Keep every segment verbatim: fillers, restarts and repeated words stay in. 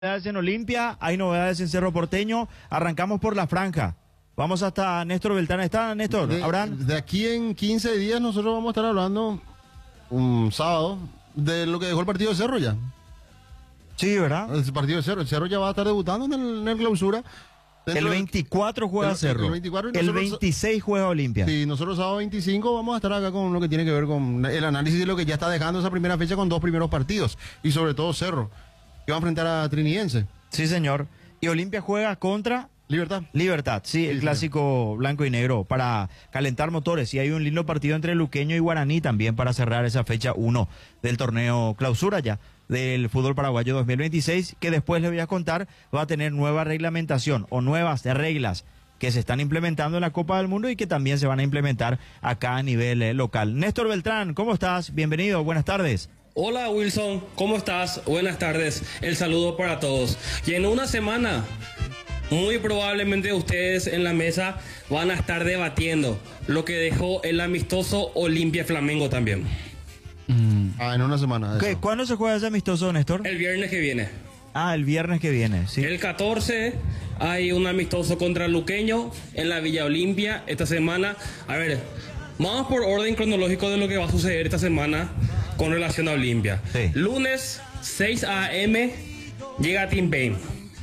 Novedades en Olimpia, hay novedades en Cerro Porteño. Arrancamos por la franja. Vamos hasta Néstor Beltrán. ¿Está Néstor? De, ¿Abraham? de aquí en quince días nosotros vamos a estar hablando un sábado de lo que dejó el partido de Cerro ya. Sí, ¿verdad? El partido de Cerro. El Cerro ya va a estar debutando en el, en el clausura. El veinticuatro juega el, Cerro. El, veinticuatro y el nosotros, veintiséis juega Olimpia. Sí, nosotros sábado veinticinco vamos a estar acá con lo que tiene que ver con el análisis de lo que ya está dejando esa primera fecha con dos primeros partidos. Y sobre todo Cerro, que va a enfrentar a Trinidense. Sí, señor. Y Olimpia juega contra... Libertad. Libertad, sí, el sí, clásico señor. Blanco y negro para calentar motores. Y hay un lindo partido entre Luqueño y Guaraní también para cerrar esa fecha uno del torneo clausura ya del fútbol paraguayo dos mil veintiséis, que después les voy a contar, va a tener nueva reglamentación o nuevas reglas que se están implementando en la Copa del Mundo y que también se van a implementar acá a nivel eh, local. Néstor Beltrán, ¿cómo estás? Bienvenido, buenas tardes. Hola Wilson, ¿cómo estás? Buenas tardes, el saludo para todos. Y en una semana, muy probablemente ustedes en la mesa van a estar debatiendo lo que dejó el amistoso Olimpia Flamengo también. Mm. Ah, en una semana. ¿Qué? ¿Cuándo se juega ese amistoso, Néstor? El viernes que viene. Ah, el viernes que viene, sí. El catorce hay un amistoso contra Luqueño en la Villa Olimpia esta semana. A ver, vamos por orden cronológico de lo que va a suceder esta semana con relación a Olimpia. Sí. Lunes, seis a eme, llega Team Pain.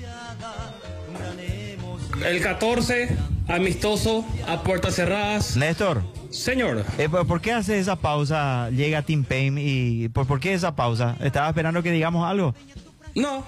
El catorce, amistoso a puertas cerradas. Néstor. Señor. Eh, ¿Por qué hace esa pausa? Llega Team Pain y... ¿por, ¿Por qué esa pausa? ¿Estaba esperando que digamos algo? No,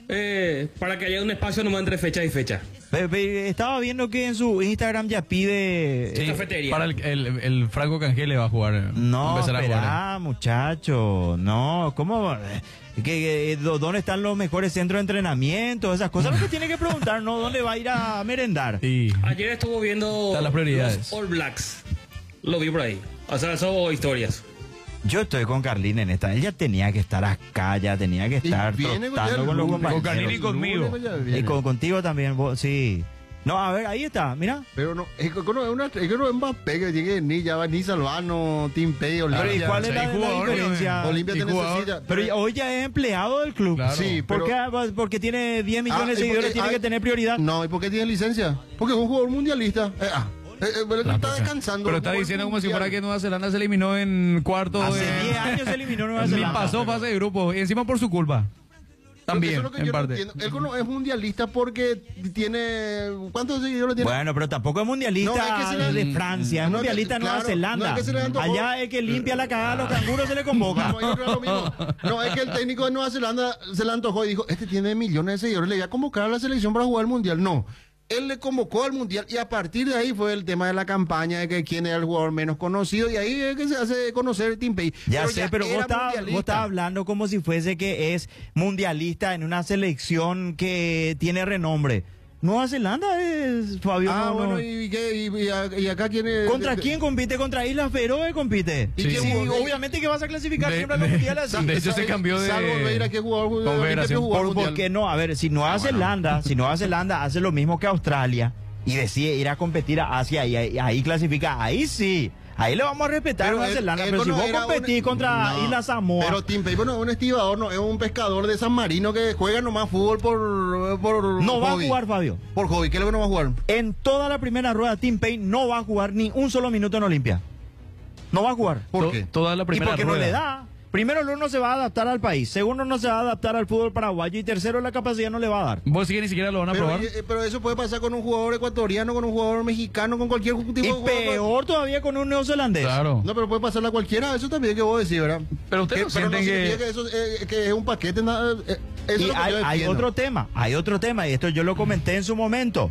eh, para que haya un espacio nomás entre fecha y fecha. Pe- pe- Estaba viendo que en su Instagram ya pide... Sí, cafetería. Para el, el, el Franco Cangel va a jugar. No, empezar a espera, jugar. muchacho. No, ¿cómo? ¿Qué, qué, ¿Dónde están los mejores centros de entrenamiento? Esas cosas. Lo que tiene que preguntar, ¿no? ¿Dónde va a ir a merendar? Sí. Ayer estuvo viendo Están las prioridades. los All Blacks. Lo vi por ahí. O sea, son historias. Yo estoy con Carlín en esta. Él ya tenía que estar acá, ya tenía que estar viene con trotando ya con los lunes, compañeros. con Carlín y conmigo. Lunes ya viene. Y con, contigo también, vos, sí. No, a ver, ahí está, mira. Pero no, es que no es una, es que no es Mbappé que llegue ni ya va ni Salvano, Team Pay, Olimpia. Pero ¿y cuál es la, seis la jugadores, diferencia? Olimpia Y te jugador. necesita. Pero hoy ya es empleado del club. Claro. Sí, ¿Por pero- qué? Porque tiene diez millones Ah, de ¿y por seguidores, qué? tiene Ah, que tener prioridad. No, ¿y por qué tiene licencia? Porque es un jugador mundialista. Eh, ah, eh, eh, pero La está pucha. descansando. Pero un está jugador diciendo como si mundial. fuera que Nueva Zelanda se eliminó en cuarto. Hace de- diez años se eliminó Nueva Ni Zelanda. pasó fase de grupo. Y encima por su culpa. Porque También, eso es lo que en yo no parte. entiendo. Él no es mundialista porque tiene... ¿Cuántos seguidores tiene? Bueno, pero tampoco es mundialista No, es que se le- de Francia, es No, mundialista de que- Nueva claro, Zelanda. no, es que se le antojó. Allá es que limpia la cagada a los canguros, se le convoca. No, yo creo lo mismo. No, es que el técnico de Nueva Zelanda se le antojó y dijo, este tiene millones de seguidores, le voy a convocar a la selección para jugar el Mundial. No, él le convocó al Mundial y a partir de ahí fue el tema de la campaña de que quién era el jugador menos conocido y ahí es que se hace conocer Team Pay. Ya sé, pero vos era estás mundialista. vos estás hablando como si fuese que es mundialista en una selección que tiene renombre. Nueva Zelanda es, Fabio. Ah, no, bueno, no. ¿y, qué? ¿Y, y a- y acá quién es? ¿Contra de- quién compite? ¿Contra Islas Feroe compite? ¿Y Sí, quién sí, jugó? obviamente que vas a clasificar De- siempre a los de- mundiales así. de hecho, se cambió de Salvo Veira, que jugador de Olimpia confederación. que jugó al ¿Por, por Mundial. qué no? A ver, si Nueva Ah, bueno. Zelanda, si Nueva Zelanda hace lo mismo que Australia y decide ir a competir a Asia y ahí, ahí clasifica, ahí sí, ahí le vamos a respetar a Pero Nueva él- Zelanda. él Pero si no vos era competís un- contra No, Isla Samoa, Pero Team Pay, bueno, es un estibador, no es un pescador de San Marino que juega nomás fútbol por, por no va a hobby. jugar, Fabio. Por hobby, ¿qué es lo que no va a jugar? En toda la primera rueda, Team Payne no va a jugar ni un solo minuto en Olimpia. No va a jugar. ¿Por To- qué? Toda la Y primera porque rueda. no le da. Primero, no se va a adaptar al país. Segundo, no se va a adaptar al fútbol paraguayo. Y tercero, la capacidad no le va a dar. ¿Vos sí que ni siquiera lo van a Pero, probar? eh, pero eso puede pasar con un jugador ecuatoriano, con un jugador mexicano, con cualquier tipo de Y jugador. peor todavía con un neozelandés. Claro. No, pero puede pasarle a cualquiera, eso también que vos decís, ¿verdad? Pero ustedes Que- no pero no sienten significa que... que eso eh, que es un paquete, nada, eh, eso es Y lo que hay, yo hay defiendo. otro tema, hay otro tema, y esto yo lo comenté en su momento.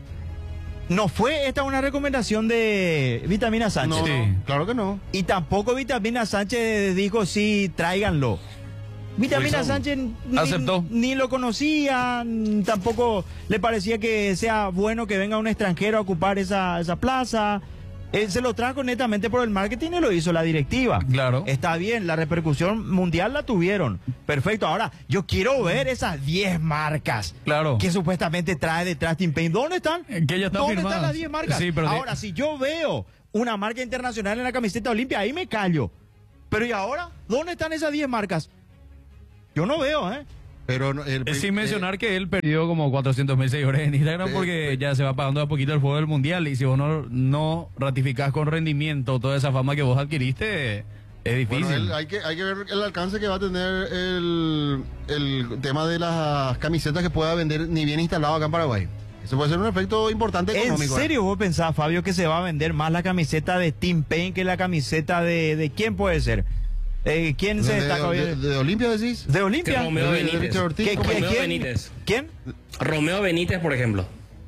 No fue esta una recomendación de Vitamina Sánchez. No, Sí. no, claro que no. Y tampoco Vitamina Sánchez dijo, sí, tráiganlo. Vitamina Pues, Sánchez ni, aceptó. ni lo conocía, mm, tampoco le parecía que sea bueno que venga un extranjero a ocupar esa, esa plaza. Él se lo trajo netamente por el marketing y lo hizo la directiva. Claro. Está bien, la repercusión mundial la tuvieron. Perfecto. Ahora, yo quiero ver esas diez marcas Claro. que supuestamente trae detrás Team Pain. ¿Dónde están? Eh, que ya están ¿Dónde firmadas. están las diez marcas? Sí, pero de- Ahora, si yo veo una marca internacional en la camiseta Olimpia, ahí me callo. Pero ¿y ahora? ¿Dónde están esas diez marcas? Yo no veo, ¿eh? Pero no, el, Es sin eh, mencionar que él perdió como cuatrocientos mil seguidores en Instagram Eh, porque eh. ya se va pagando de a poquito el juego del mundial. Y si vos no, no ratificás con rendimiento toda esa fama que vos adquiriste, es difícil. Bueno, él- hay, que, hay que ver el alcance que va a tener el, el tema de las camisetas que pueda vender ni bien instalado acá en Paraguay. Eso puede ser un efecto importante ¿En económico. ¿eh? serio vos pensás, Fabio, que se va a vender más la camiseta de Team Pain que la camiseta de, de quién puede ser? Eh, ¿Quién se ¿De, destaca hoy? de, de, de Olimpia decís? ¿De Olimpia? Que Romeo De- de Benítez. Víctor Ortiz, ¿Qué- ¿cómo? qué- Romeo quién? Benítez. ¿Quién? Romeo Benítez, por ejemplo.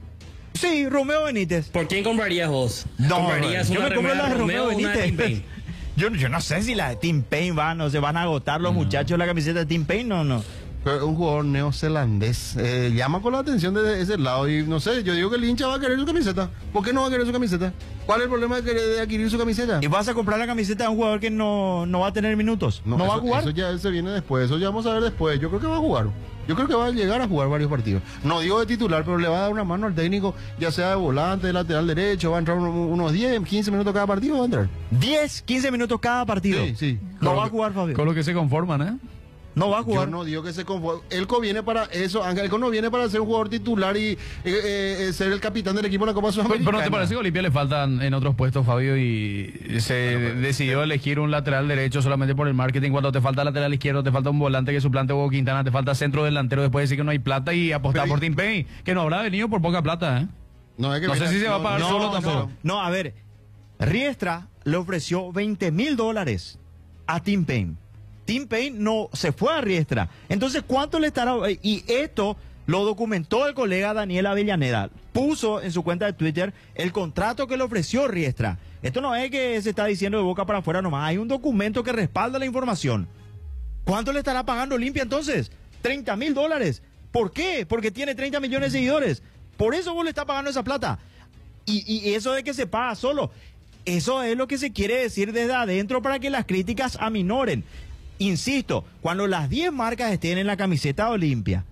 Sí, Romeo Benítez. ¿Por quién comprarías vos? No, ¿Comprarías yo una me compro remera la de Romeo o una Benítez. Team Pain? Yo, yo no sé si la de Team Pain van o se van a agotar los muchachos la camiseta de Team Pain, no, no. Pero un jugador neozelandés eh, llama con la atención desde ese lado y no sé, yo digo que el hincha va a querer su camiseta. ¿Por qué no va a querer su camiseta? ¿Cuál es el problema de, querer, de adquirir su camiseta? Y vas a comprar la camiseta de un jugador que no, no va a tener minutos. No, va eso, a jugar. Eso ya se viene después, eso ya vamos a ver después. Yo creo que va a jugar. Yo creo que va a llegar a jugar varios partidos. No digo de titular, pero le va a dar una mano al técnico, ya sea de volante, de lateral derecho, va a entrar uno- unos diez, quince minutos cada partido, va a entrar. diez, quince minutos cada partido. Sí, sí. No Con va lo a que- jugar, Fabio. Con lo que se conforman, ¿eh? No va a Yo jugar. no digo que se conforme. Elco viene para eso, Ángel. Elco no viene para ser un jugador titular y eh, eh, ser el capitán del equipo de la Copa Pero, Sudamericana. pero ¿no te parece que a Olimpia le faltan en otros puestos, Fabio? Y se decidió elegir un lateral derecho solamente por el marketing. Cuando te falta lateral izquierdo, te falta un volante que suplante Hugo Quintana, te falta centro delantero, después decir que no hay plata y apostar Pero y- por Team Pay, que no habrá venido por poca plata, ¿eh? No, es que No sé mira, si se va a pagar no, solo no, tampoco. No, a ver. Riestra le ofreció veinte mil dólares a Team Pain. Team Pain no se fue a Riestra. Entonces, ¿cuánto le estará? Y esto lo documentó el colega Daniel Avellaneda. Puso en su cuenta de Twitter el contrato que le ofreció Riestra. Esto no es que se está diciendo de boca para afuera nomás. Hay un documento que respalda la información. ¿Cuánto le estará pagando Olimpia entonces? treinta mil dólares. ¿Por qué? Porque tiene treinta millones de seguidores. Por eso vos le estás pagando esa plata. Y, y eso de que se paga solo, eso es lo que se quiere decir desde adentro para que las críticas aminoren. Insisto, cuando las diez marcas estén en la camiseta de Olimpia,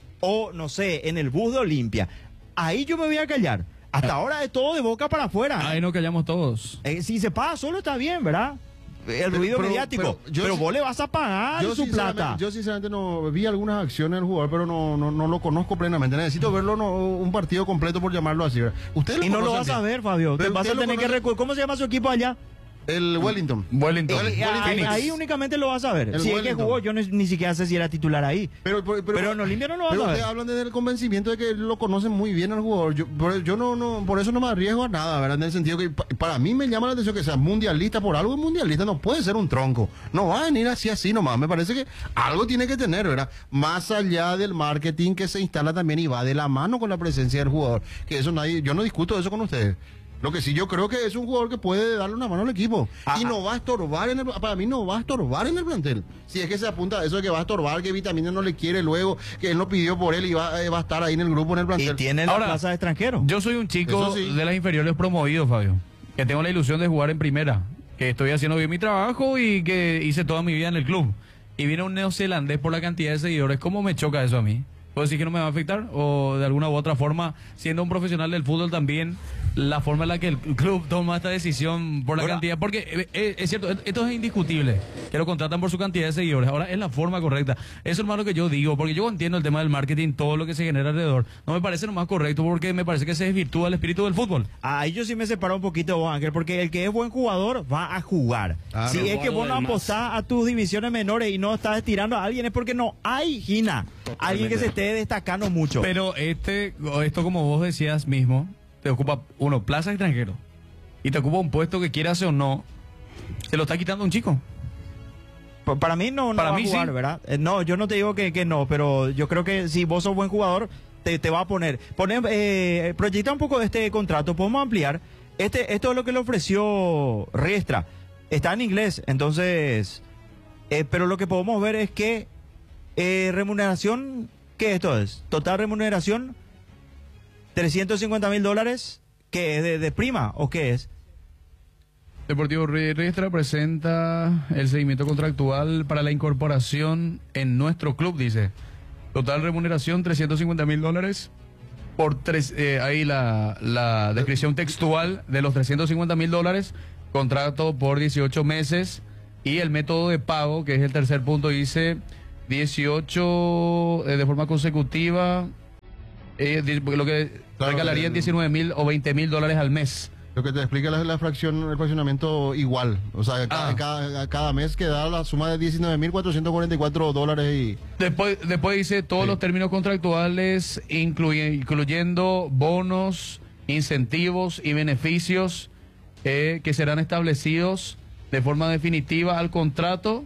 o no sé, en el bus de Olimpia, ahí yo me voy a callar. Hasta ahora es todo de boca para afuera. Ahí nos callamos todos. Eh, si se paga solo está bien, ¿verdad? El Pero- ruido pero- mediático. pero yo Pero sí- vos le vas a pagar Yo su sinceramente, plata. yo sinceramente no vi algunas acciones del jugador, pero no, no, no lo conozco plenamente. Necesito verlo no, un partido completo por llamarlo así. ¿verdad? Ustedes Y no lo conocen vas a bien. ver, Fabio. Te Pero vas a ustedes lo tener que conocen. recordar. ¿Cómo se llama su equipo allá? El Wellington. Wellington. El- Eh, ahí, Phoenix. ahí únicamente lo vas a ver. El Si es que Wellington. jugó, yo ni, ni siquiera sé si era titular ahí. Pero, pero, Pero en Olimpia no lo vas pero a ver. ustedes hablan desde el convencimiento de que lo conocen muy bien al jugador. Yo, por, yo no, no, por eso no me arriesgo a nada, ¿verdad? En el sentido que pa- para mí me llama la atención que sea mundialista por algo. Mundialista no puede ser un tronco. No va a venir así, así nomás. Me parece que algo tiene que tener, ¿verdad? Más allá del marketing que se instala también y va de la mano con la presencia del jugador. Que eso nadie, yo no discuto eso con ustedes. Lo que sí yo creo que es un jugador que puede darle una mano al equipo. Ah, y no va a estorbar en el, para mí no va a estorbar en el plantel. Si es que se apunta a eso de que va a estorbar, que Vitamina no le quiere luego, que él no pidió por él y va, eh, va a estar ahí en el grupo, en el Y plantel. tiene la Ahora, plaza de extranjero. Yo soy un chico Eso sí. de las inferiores promovido, Fabio. Que tengo la ilusión de jugar en primera. Que estoy haciendo bien mi trabajo y que hice toda mi vida en el club. Y viene un neozelandés por la cantidad de seguidores. ¿Cómo me choca eso a mí? ¿Puedo decir que no me va a afectar? O de alguna u otra forma, siendo un profesional del fútbol también, la forma en la que el club toma esta decisión por la Ahora- cantidad. Porque eh, eh, es cierto, esto es indiscutible. Que lo contratan por su cantidad de seguidores. Ahora es la forma correcta. Eso es más lo que yo digo. Porque yo entiendo el tema del marketing, todo lo que se genera alrededor. No me parece lo más correcto porque me parece que se desvirtúa el espíritu del fútbol. Ahí yo sí me separo un poquito, vos, Ángel, porque el que es buen jugador va a jugar. Claro. Si es que Jugador vos no del más. apostás a tus divisiones menores y no estás estirando a alguien, es porque no hay Gina. Alguien que se esté destacando mucho. Pero este, o esto como vos decías mismo, te ocupa, uno, plaza extranjero. Y te ocupa un puesto que quieras o no, te lo está quitando un chico. Pa- Para mí no, no Para va mí a jugar, sí. ¿verdad? Eh, no, yo no te digo que, que no, pero yo creo que si vos sos buen jugador, te, te va a poner. Poner, eh, proyecta un poco este contrato, podemos ampliar. Este, esto es lo que le ofreció Riestra. Está en inglés, entonces. eh, pero lo que podemos ver es que eh, remuneración, ¿qué esto es? Total remuneración, trescientos cincuenta mil dólares, ¿qué es? ¿De, de prima o qué es? Deportivo Riestra presenta el seguimiento contractual para la incorporación en nuestro club, dice. Total remuneración trescientos cincuenta mil dólares. Por tres, eh, ahí la, la descripción textual de los trescientos cincuenta mil dólares. Contrato por dieciocho meses. Y el método de pago, que es el tercer punto, dice dieciocho eh, de forma consecutiva, eh, di- lo que Claro, regalarían el- diecinueve mil o veinte mil dólares al mes. Lo que te explica la, la fracción, el fraccionamiento igual. O sea, cada, Ah. cada, cada mes queda la suma de diecinueve mil cuatrocientos cuarenta y cuatro dólares y... Después, después dice todos Sí. los términos contractuales, incluye- incluyendo bonos, incentivos y beneficios eh, que serán establecidos de forma definitiva al contrato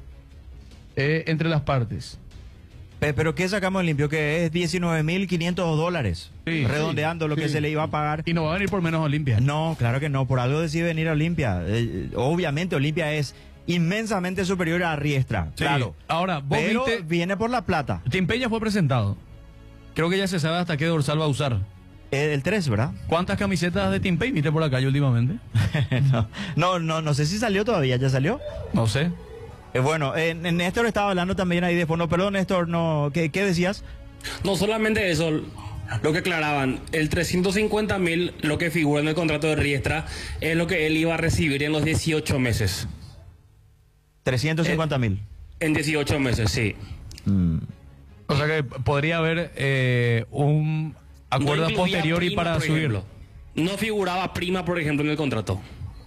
eh, entre las partes. Pe- Pero ¿qué sacamos en limpio? Que es diecinueve mil quinientos dólares. Sí, redondeando sí, lo que sí. se le iba a pagar. Y no va a venir por menos a Olimpia. No, claro que no. Por algo decide venir a Olimpia. Eh, obviamente Olimpia es inmensamente superior a Riestra. Sí. Claro. Ahora, vos Pero viste, viene por la plata. Timpe ya fue presentado. Creo que ya se sabe hasta qué dorsal va a usar. Eh, el tres, ¿verdad? ¿Cuántas camisetas de Timpey viste por la calle últimamente? no, no, no, no sé si salió todavía. ¿Ya salió? No sé. Eh, bueno, eh, Néstor estaba hablando también ahí de fondo. Perdón, Néstor, no, ¿qué, qué decías? No solamente eso, lo que aclaraban, el trescientos cincuenta mil, lo que figura en el contrato de Riestra, es lo que él iba a recibir en los dieciocho meses. trescientos cincuenta mil. En dieciocho meses, sí. Mm. O sea que podría haber eh, un acuerdo No incluía posterior y prima, para por subirlo. ejemplo. No figuraba prima, por ejemplo, en el contrato.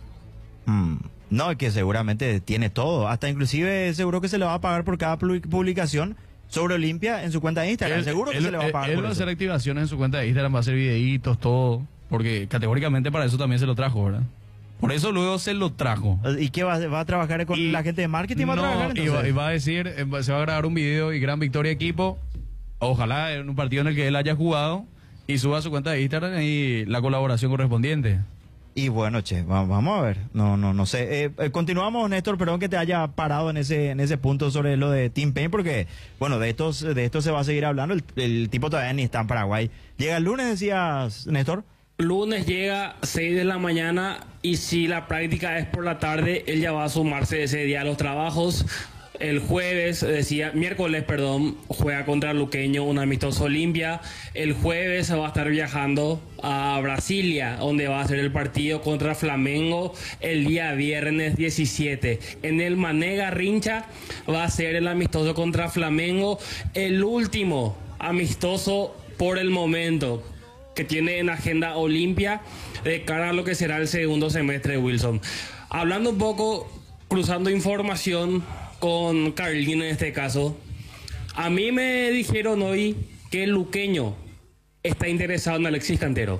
Mm. No, que seguramente tiene todo. Hasta inclusive seguro que se le va a pagar por cada pu- publicación sobre Olimpia en su cuenta de Instagram. Él, seguro que él- se le va a pagar él por va a eso. hacer activaciones en su cuenta de Instagram, va a hacer videitos, todo. Porque categóricamente para eso también se lo trajo, ¿verdad? Por eso luego se lo trajo. ¿Y qué va, va a trabajar con Y- la gente de marketing? ¿Va a No, trabajar y entonces? va, y va a decir, eh, va- se va a grabar un video y gran victoria equipo. Ojalá en un partido en el que él haya jugado y suba a su cuenta de Instagram y la colaboración correspondiente. Y bueno, che, va- vamos a ver. No, no, no sé. Eh, eh, continuamos, Néstor, perdón que te haya parado en ese, en ese punto sobre lo de Tim Payne, porque, bueno, de estos, de esto se va a seguir hablando. El, el tipo todavía ni está en Paraguay. Llega el lunes, decías, Néstor. Lunes llega seis de la mañana y si la práctica es por la tarde, él ya va a sumarse ese día a los trabajos. El jueves, decía, miércoles, perdón, juega contra Luqueño, un amistoso Olimpia. El jueves va a estar viajando a Brasilia, donde va a ser el partido contra Flamengo el día viernes diecisiete. En el Mané Garrincha va a ser el amistoso contra Flamengo, el último amistoso por el momento que tiene en agenda Olimpia de cara a lo que será el segundo semestre de Wilson. Hablando un poco, cruzando información con Carlín en este caso, a mí me dijeron hoy que el Luqueño está interesado en Alexis Cantero.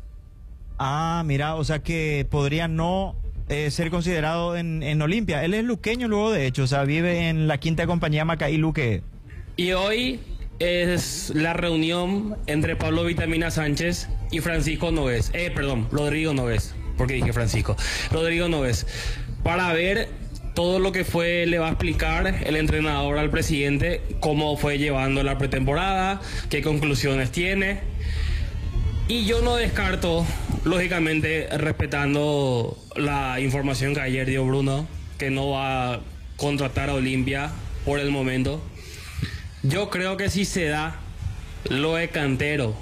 Ah, mira, o sea que podría no eh, ser considerado en, en Olimpia. Él es luqueño luego, de hecho, o sea, vive en la quinta compañía Macaí Luque. Y hoy es la reunión entre Pablo Vitamina Sánchez y Francisco Nogués. Eh, perdón, Rodrigo Nogués, porque dije Francisco. Rodrigo Nogués, para ver todo lo que fue, le va a explicar el entrenador al presidente, cómo fue llevando la pretemporada, qué conclusiones tiene. Y yo no descarto, lógicamente, respetando la información que ayer dio Bruno, que no va a contratar a Olimpia por el momento. Yo creo que si se da lo de Cantero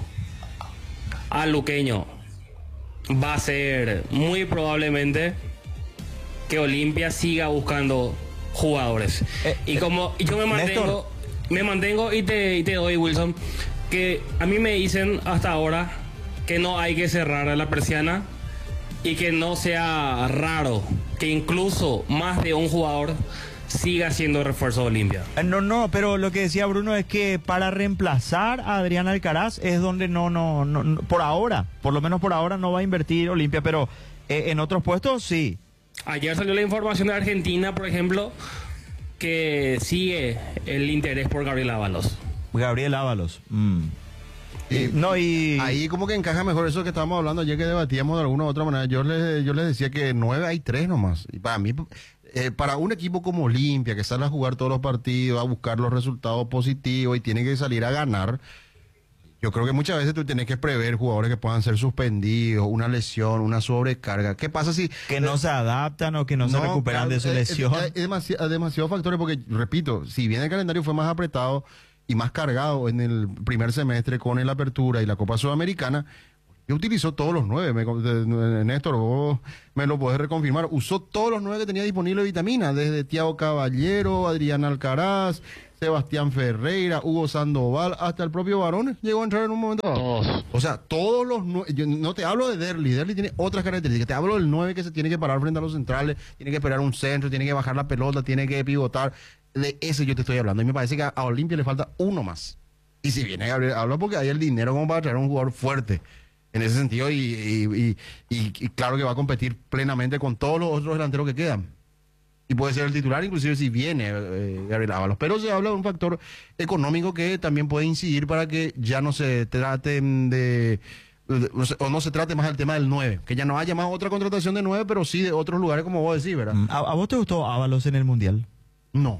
a Luqueño, va a ser muy probablemente que Olimpia siga buscando jugadores. Eh, y como yo me mantengo, Néstor. me mantengo y te, y te doy, Wilson, que a mí me dicen hasta ahora que no hay que cerrar la persiana y que no sea raro que incluso más de un jugador siga siendo refuerzo de Olimpia. Eh, No, no, pero lo que decía Bruno es que para reemplazar a Adrián Alcaraz es donde no, no, no, no- por ahora, por lo menos por ahora no va a invertir Olimpia, pero eh, en otros puestos sí. Ayer salió la información de Argentina, por ejemplo, que sigue el interés por Gabriel Ábalos. Gabriel Ábalos. mm. Y No, y ahí como que encaja mejor eso que estábamos hablando ayer, que debatíamos de alguna u otra manera. Yo les, yo les decía que nueve hay tres nomás. Y para mí, eh, para un equipo como Olimpia, que sale a jugar todos los partidos, a buscar los resultados positivos y tiene que salir a ganar, yo creo que muchas veces tú tienes que prever jugadores que puedan ser suspendidos, una lesión, una sobrecarga. ¿Qué pasa si... que no se adaptan o que no, se recuperan claro, de su eh, eh, lesión. Hay demasiados demasiados factores porque, repito, si bien el calendario fue más apretado y más cargado en el primer semestre con el Apertura y la Copa Sudamericana, y utilizó todos los nueve. Me, de, de, Néstor, vos me lo podés reconfirmar. Usó todos los nueve que tenía disponible de vitamina, desde Thiago Caballero, Adrián Alcaraz, Sebastián Ferreira, Hugo Sandoval, hasta el propio Varón llegó a entrar en un momento dado. Todos. O sea, todos los nueve. Yo no te hablo de Derli, Derli tiene otras características. Te hablo del nueve que se tiene que parar frente a los centrales, tiene que esperar un centro, tiene que bajar la pelota, tiene que pivotar. De ese yo te estoy hablando. Y me parece que a Olimpia le falta uno más. Y si viene Gabriel, habla porque hay el dinero como para traer un jugador fuerte en ese sentido. Y, y, y, y, y claro que va a competir plenamente con todos los otros delanteros que quedan. Y puede ser el titular, inclusive si viene eh, Gabriel Ábalos. Pero se habla de un factor económico que también puede incidir para que ya no se trate de, de o no se trate más el tema del nueve. Que ya no haya más otra contratación de nueve, pero sí de otros lugares, como vos decís, ¿verdad? ¿A, a vos te gustó Ábalos en el Mundial? No.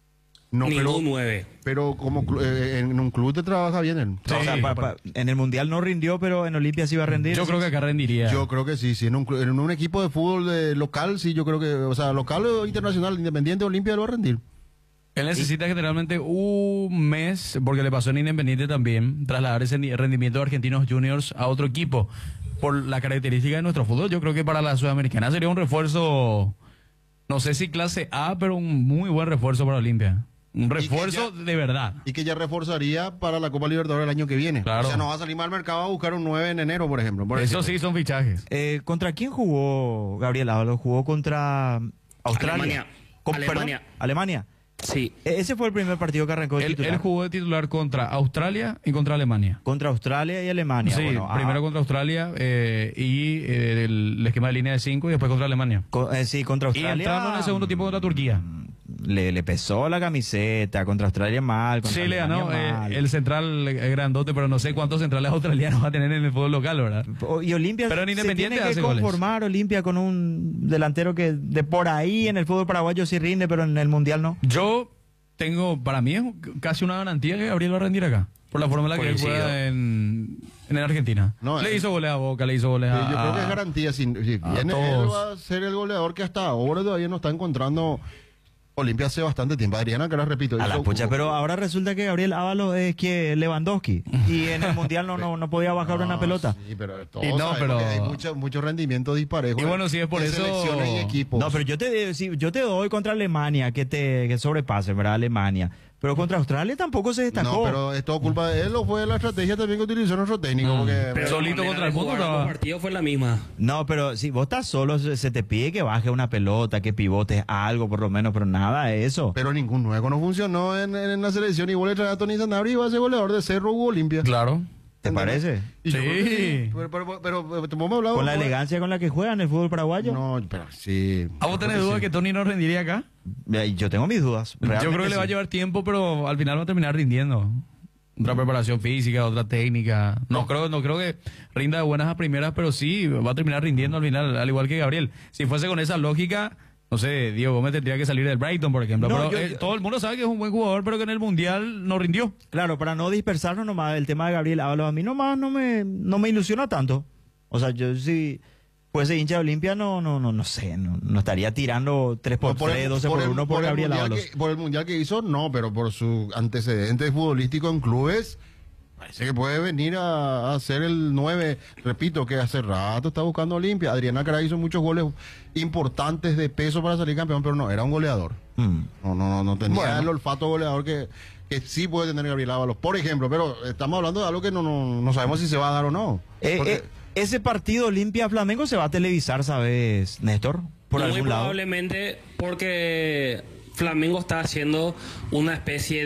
No, Ningún pero, nueve. pero como clu- eh, en un club te trabaja bien él. O sea, pa- pa- en el Mundial no rindió, pero en Olimpia sí va a rendir. Yo creo que acá rendiría. Yo creo que sí, sí. En un, clu- en un equipo de fútbol de local, sí, yo creo que, o sea, local o internacional, Independiente, Olimpia lo va a rendir. Él necesita generalmente un mes, porque le pasó en Independiente también, trasladar ese ni- rendimiento de Argentinos Juniors a otro equipo. Por la característica de nuestro fútbol, yo creo que para la Sudamericana sería un refuerzo, no sé si clase A, pero un muy buen refuerzo para Olimpia. Un refuerzo ya- de verdad. Y que ya reforzaría para la Copa Libertadores el año que viene. Claro. O sea, no va a salir mal al mercado a buscar un nueve en enero, por ejemplo. Por Eso ejemplo. sí son fichajes. Eh, ¿Contra quién jugó Gabriel Ábalos? Jugó contra Australia. Alemania. Con- Alemania. perdón, Alemania. Sí. E- Ese fue el primer partido que arrancó de Él, titular. él jugó de titular contra Australia y contra Alemania. Contra Australia y Alemania. Sí, Bueno, ah, primero contra Australia eh, y eh, el, el esquema de línea de cinco y después contra Alemania. co- eh, sí, contra Y Australia. entrando en el segundo tiempo contra Turquía. Le, le pesó la camiseta. Contra Australia mal. Contra Sí, le ganó Alemania eh, mal. el central eh, grandote, pero no sé cuántos centrales australianos va a tener en el fútbol local, ¿verdad? O- Y Olimpia Pero en se Independiente tiene que hace goles. conformar Olimpia con un delantero que de por ahí en el fútbol paraguayo sí rinde, pero en el Mundial no. Yo tengo, para mí es casi una garantía que Gabriel va a rendir acá. Por la forma en la que él Coincido. juega en, en Argentina. No, le eh, hizo goles a Boca, le hizo goles Sí, a... yo creo que es a- garantía. Si, si a viene, él todos. va a ser el goleador que hasta ahora todavía no está encontrando Olimpia hace bastante tiempo. Adriana, que ahora repito. A la hizo- pucha, pero ahora resulta que Gabriel Ábalos es que Lewandowski. Y en el Mundial no, no, no podía bajar una No, pelota. Sí, pero todos Y no, sabemos pero- que hay mucho, mucho rendimiento disparejo. Y bueno, si es por en eso- selecciones y equipos. No, pero yo te, si- yo te doy contra Alemania que te que sobrepase, ¿verdad? Alemania. Pero contra Australia tampoco se destacó. No, pero es todo culpa de él o fue la estrategia también que utilizó nuestro técnico. Porque, Pero Solito la manera contra el de mundo jugar estaba- los partidos fue la misma. No, pero si vos estás solo, se, se te pide que baje una pelota, que pivotes algo por lo menos, pero nada de eso. pero ningún nuevo no funcionó en, en la selección. Igual le trae a Tony Sanabria y va a ser goleador de Cerro u Olimpia. Claro. ¿Te parece? Y yo Sí. creo que sí. Pero, pero, pero, pero, ¿hemos hablado? Con la elegancia con la que juegan el fútbol paraguayo. No, pero sí. ¿A vos tenés Yo creo duda sí. que Tony no rendiría acá? Eh, Yo tengo mis dudas. Yo creo que realmente le va a sí. llevar tiempo, pero al final va a terminar rindiendo. Otra preparación física, otra técnica. No creo, no creo que rinda de buenas a primeras, pero sí va a terminar rindiendo al final, al igual que Gabriel. Si fuese con esa lógica, no sé, Diego Gómez tendría que salir del Brighton, por ejemplo. No, pero yo- eh, yo- todo el mundo sabe que es un buen jugador, pero que en el Mundial no rindió. Claro, para no dispersarnos nomás, el tema de Gabriel Ábalos a mí nomás no me, no me ilusiona tanto. O sea, yo si fuese hincha de Olimpia, no, no, no, no sé, no, no estaría tirando tres por No, por el- tres, doce por el- uno por el Gabriel mundial Ábalos. que- por el mundial que hizo, no, pero por su antecedente futbolístico en clubes, parece que puede venir a, a hacer el nueve. Repito, que hace rato está buscando Olimpia. Adriana Caray hizo muchos goles importantes de peso para salir campeón, pero no, era un goleador. Mm. No, no, no, no tenía Bueno. el olfato goleador que, que sí puede tener Gabriel Ábalos, por ejemplo, pero estamos hablando de algo que no, no, no sabemos si se va a dar o no. Eh, Porque- eh, ese partido Olimpia-Flamengo se va a televisar, ¿sabes, Néstor? Por Muy algún lado. probablemente porque Flamengo está haciendo una especie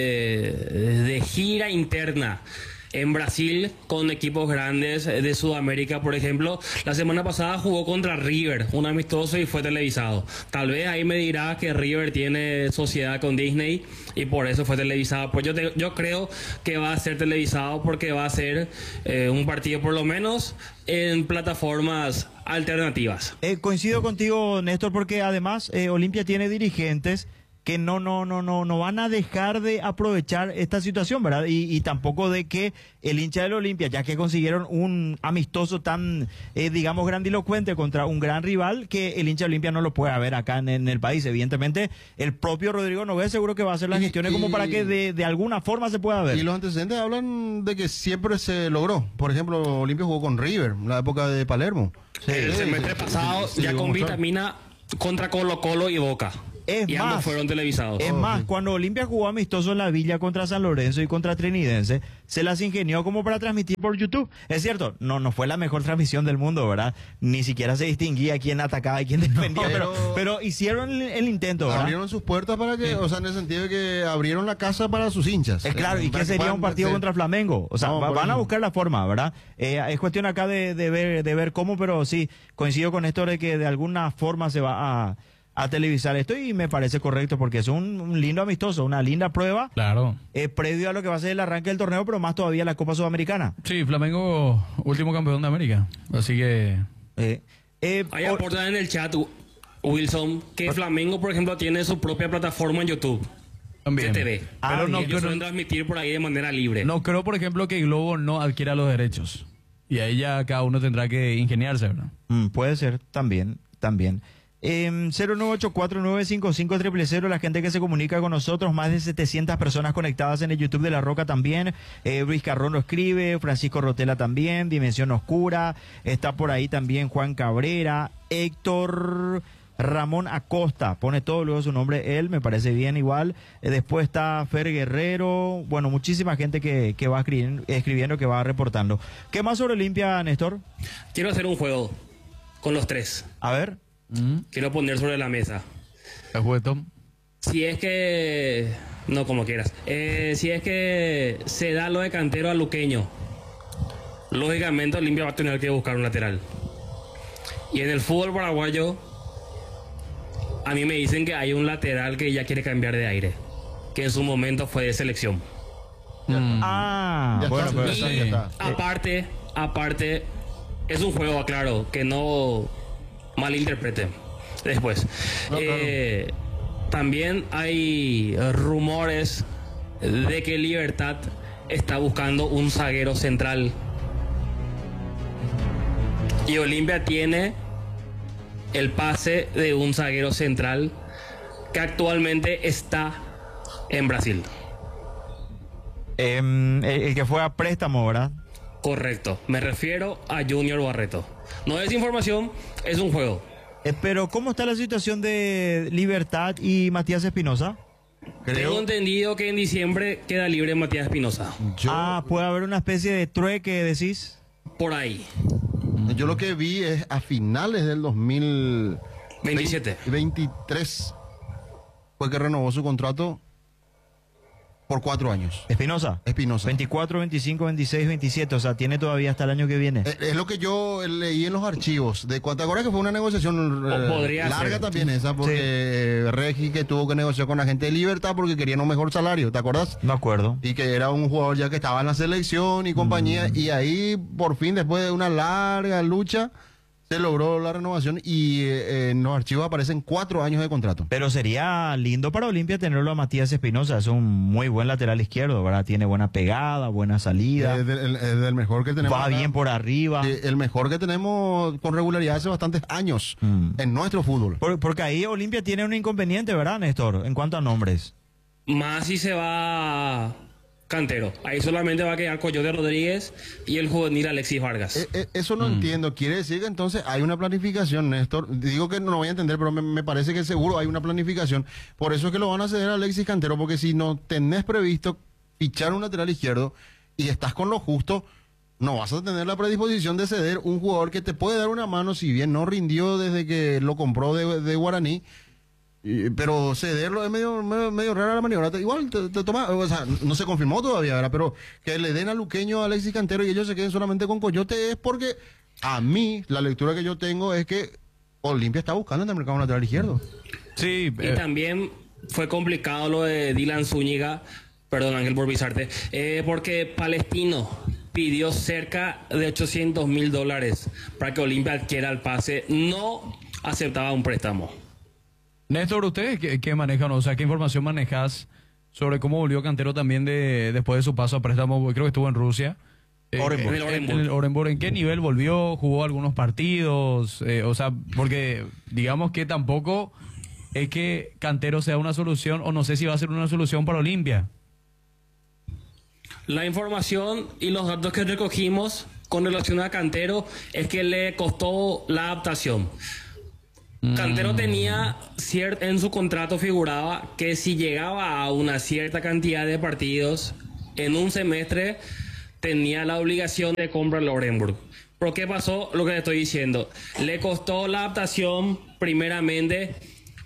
de, de gira interna en Brasil con equipos grandes de Sudamérica, por ejemplo. La semana pasada jugó contra River, un amistoso, y fue televisado. Tal vez ahí me dirá que River tiene sociedad con Disney y por eso fue televisado. Pues yo, te- yo creo que va a ser televisado porque va a ser eh, un partido por lo menos en plataformas alternativas. Eh, coincido contigo, Néstor, porque además eh, Olimpia tiene dirigentes que no, no, no, no, no van a dejar de aprovechar esta situación, ¿verdad? Y, y tampoco de que el hincha del Olimpia, ya que consiguieron un amistoso tan, eh, digamos, grandilocuente contra un gran rival, que el hincha del Olimpia no lo pueda ver acá en, en el país. Evidentemente, el propio Rodrigo Nogués seguro que va a hacer las Y- gestiones como y- para que de, de alguna forma se pueda ver. Y los antecedentes hablan de que siempre se logró. Por ejemplo, Olimpia jugó con River, en la época de Palermo. El Sí, semestre sí, pasado sí, sí, ya llegó con a mostrar. vitamina contra Colo Colo y Boca. Es y más, ambos fueron televisados. Es más, cuando Olimpia jugó amistoso en la Villa contra San Lorenzo y contra Trinidense, se las ingenió como para transmitir por YouTube. Es cierto, no, no fue la mejor transmisión del mundo, ¿verdad? Ni siquiera se distinguía quién atacaba y quién defendía, pero, pero- pero hicieron el, el intento, ¿verdad? Abrieron sus puertas para que, o sea, en el sentido de que abrieron la casa para sus hinchas. Es claro, ¿y Para qué que sería puedan un partido hacer- contra Flamengo? O sea, No, va- por van a eso. buscar la forma, ¿verdad? Eh, es cuestión acá de, de ver, de ver cómo, pero sí, coincido con esto de que de alguna forma se va a, a televisar esto y me parece correcto porque es un, un lindo amistoso, una linda prueba. Claro. Eh, previo a lo que va a ser el arranque del torneo, pero más todavía la Copa Sudamericana. Sí, Flamengo, último campeón de América. Así que. Eh, eh, Ahí o- aportan en el chat, Wilson, que Flamengo, por ejemplo, tiene su propia plataforma en YouTube. También. C T V. Ah, Pero bien. no, Ellos creo, suelen transmitir por ahí de manera libre. no creo, por ejemplo, que Globo no adquiera los derechos. Y ahí ya cada uno tendrá que ingeniarse, ¿verdad? mm, puede ser, también, también. Eh, cero nueve ocho cuatro nueve cinco cinco cero cero cero, la gente que se comunica con nosotros, más de setecientas personas conectadas en el YouTube de La Roca también. Eh, Luis Carrón lo escribe, Francisco Rotela también, Dimensión Oscura, está por ahí también Juan Cabrera, Héctor Ramón Acosta, pone todo luego su nombre, él, me parece bien igual. Eh, después está Fer Guerrero, bueno, muchísima gente que, que va escribiendo, escribiendo, que va reportando. ¿Qué más sobre Olimpia, Néstor? Quiero hacer un juego con los tres. A ver. Quiero poner sobre la mesa. El juguete. Si es que... No, como quieras. Eh, si es que se da lo de Cantero a Luqueño, lógicamente Olimpia va a tener que buscar un lateral. Y en el fútbol paraguayo, a mí me dicen que hay un lateral que ya quiere cambiar de aire, que en su momento fue de selección. Ah, Ya bueno, está, pero ya está, Y ya está. aparte, aparte, es un juego, aclaro, que no malinterpreten después. No, claro. Eh, también hay rumores de que Libertad está buscando un zaguero central. Y Olimpia tiene el pase de un zaguero central que actualmente está en Brasil. Em, el, el que fue a préstamo, ¿verdad? Correcto, me refiero a Junior Barreto. No es información, es un juego. Eh, pero, ¿cómo está la situación de Libertad y Matías Espinosa? Tengo entendido que en diciembre queda libre Matías Espinosa. Yo, Ah, puede haber una especie de trueque, decís. Por ahí, yo lo que vi es a finales del dos mil veintisiete. veintitrés fue que renovó su contrato por cuatro años. Espinosa. Espinosa. veinticuatro, veinticinco, veintiséis, veintisiete. O sea, tiene todavía hasta el año que viene. Eh, Es lo que yo leí en los archivos. De cuánto ahora que fue una negociación eh, podría larga ser. también esa, porque Sí. eh, Regi que tuvo que negociar con la gente de Libertad porque querían un mejor salario, ¿te acuerdas? Me acuerdo. Y que era un jugador ya que estaba en la selección y compañía. Y ahí, por fin, después de una larga lucha, se logró la renovación y eh, en los archivos aparecen cuatro años de contrato. Pero sería lindo para Olimpia tenerlo a Matías Espinosa. Es un muy buen lateral izquierdo, ¿verdad? Tiene buena pegada, buena salida. Es del, es del mejor que tenemos. Va acá. bien por arriba. Eh, El mejor que tenemos con regularidad hace bastantes años Mm. en nuestro fútbol. Por- porque ahí Olimpia tiene un inconveniente, ¿verdad, Néstor? En cuanto a nombres. Más si se va Cantero. Ahí solamente va a quedar Coyote Rodríguez y el juvenil Alexis Vargas. Eh, eh, Eso Mm. no entiendo. Quiere decir que entonces hay una planificación, Néstor. Digo que no lo voy a entender, pero me, me parece que seguro hay una planificación. Por eso es que lo van a ceder a Alexis Cantero, porque si no tenés previsto fichar un lateral izquierdo y estás con lo justo, no vas a tener la predisposición de ceder un jugador que te puede dar una mano, si bien no rindió desde que lo compró de, de Guaraní. Y- Pero cederlo es medio, medio, medio rara la maniobra. Te- Igual te, te toma, o sea, no se confirmó todavía, ¿verdad? Pero que le den a Luqueño, a Alexis Cantero y ellos se queden solamente con Coyote es porque a mí la lectura que yo tengo es que Olimpia está buscando en el mercado lateral izquierdo. Sí, Y eh, también fue complicado lo de Dylan Zúñiga, perdón Ángel por pisarte, eh, porque Palestino pidió cerca de ochocientos mil dólares para que Olimpia adquiera el pase, no aceptaba un préstamo. Néstor, ¿ustedes qué, qué manejan? O sea, ¿qué información manejas sobre cómo volvió Cantero también de después de su paso a préstamo? Creo que estuvo en Rusia. Eh, Orenburg. En, en- en el Orenburg. ¿En qué nivel volvió? ¿Jugó algunos partidos? Eh, o sea, porque digamos que tampoco es que Cantero sea una solución, o no sé si va a ser una solución para Olimpia. La información y los datos que recogimos con relación a Cantero es que le costó la adaptación. Cantero tenía cier- en su contrato figuraba que si llegaba a una cierta cantidad de partidos en un semestre tenía la obligación de comprar al Orenburg. ¿Por qué pasó? Lo que le estoy diciendo. Le costó la adaptación primeramente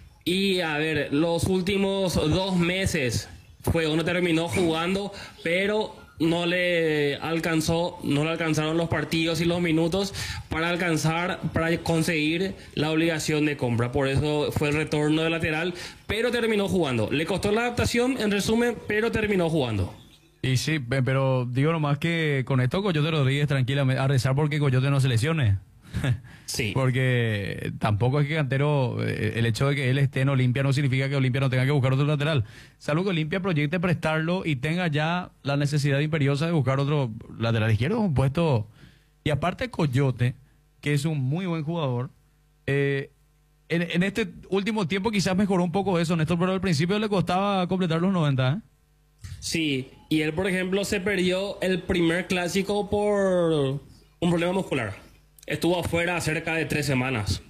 y a ver, los últimos dos meses fue donde terminó jugando, pero no le alcanzó, no le alcanzaron los partidos y los minutos para alcanzar, para conseguir la obligación de compra. Por eso fue el retorno de lateral, pero terminó jugando. Le costó la adaptación, en resumen, pero terminó jugando. Y sí, pe- pero digo nomás que con esto Coyote Rodríguez tranquilamente a rezar porque Coyote no se lesione. Sí. Porque tampoco es que Cantero, eh, el hecho de que él esté en Olimpia no significa que Olimpia no tenga que buscar otro lateral. Salvo que Olimpia proyecte prestarlo y tenga ya la necesidad imperiosa de buscar otro lateral izquierdo, un puesto. Y aparte Coyote, que es un muy buen jugador, eh, en, en este último tiempo quizás mejoró un poco eso, Néstor, pero al principio le costaba completar los noventa, ¿eh? Sí, y él, por ejemplo, se perdió el primer clásico por un problema muscular. Estuvo afuera cerca de tres semanas,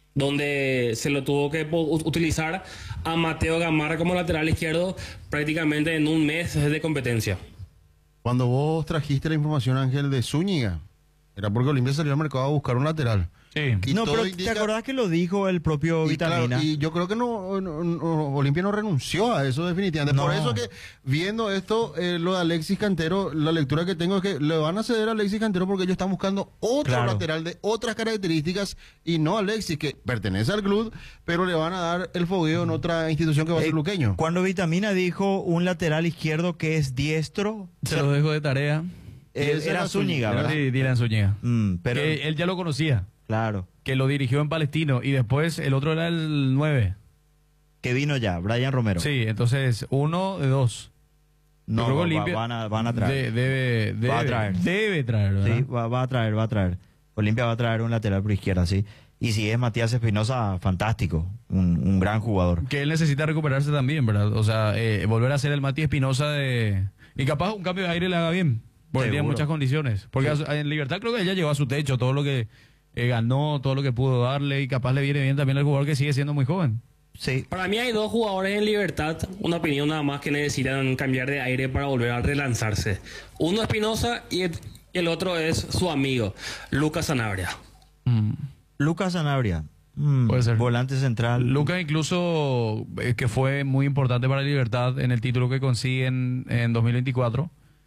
donde se lo tuvo que po- utilizar a Mateo Gamarra como lateral izquierdo prácticamente en un mes de competencia. Cuando vos trajiste la información, Ángel, de Zúñiga, era porque Olimpia salió al mercado a buscar un lateral. Sí. Y no, todo pero indica- ¿te acordás que lo dijo el propio Y, claro, Vitamina? y yo creo que no, no- no- Olimpia no renunció a eso definitivamente. Por No. eso que viendo esto, eh, lo de Alexis Cantero, la lectura que tengo es que le van a ceder a Alexis Cantero porque ellos están buscando otro Claro. lateral de otras características y no a Alexis, que pertenece al club, pero le van a dar el fogueo en otra institución que va a ser Eh, luqueño. Cuando Vitamina dijo un lateral izquierdo que es diestro, Se lo dejo de tarea. eh, ese era era Zúñiga, Zúñiga, ¿verdad? Sí, Dylan Zúñiga. Mm, pero, Que él ya lo conocía, claro, que lo dirigió en Palestino y después el otro era el nueve. que vino ya, Brian Romero. Sí, entonces uno de dos. No, Yo creo va- que Olimpia van, a, van a traer. de- debe, debe, Va a traer. Debe traer, ¿verdad? Sí, va, va a traer, va a traer. Olimpia va a traer un lateral por izquierda, sí. Y si es Matías Espinosa, fantástico. Un, un gran jugador. Que él necesita recuperarse también, ¿verdad? O sea, eh, volver a ser el Mati Espinosa de... Y capaz un cambio de aire le haga bien, porque tiene Seguro. muchas condiciones. Porque a su- en Libertad creo que ella llegó a su techo, todo lo que eh, ganó, todo lo que pudo darle, y capaz le viene bien también al jugador que sigue siendo muy joven. Sí. Para mí hay dos jugadores en Libertad, una opinión nada más, que necesitan cambiar de aire para volver a relanzarse. Uno es Espinosa y el, y el otro es su amigo, Lucas Sanabria. Lucas Sanabria. Mm, Puede ser. Volante central. Lucas incluso, eh, que fue muy importante para Libertad en el título que consigue en, en dos mil veinticuatro.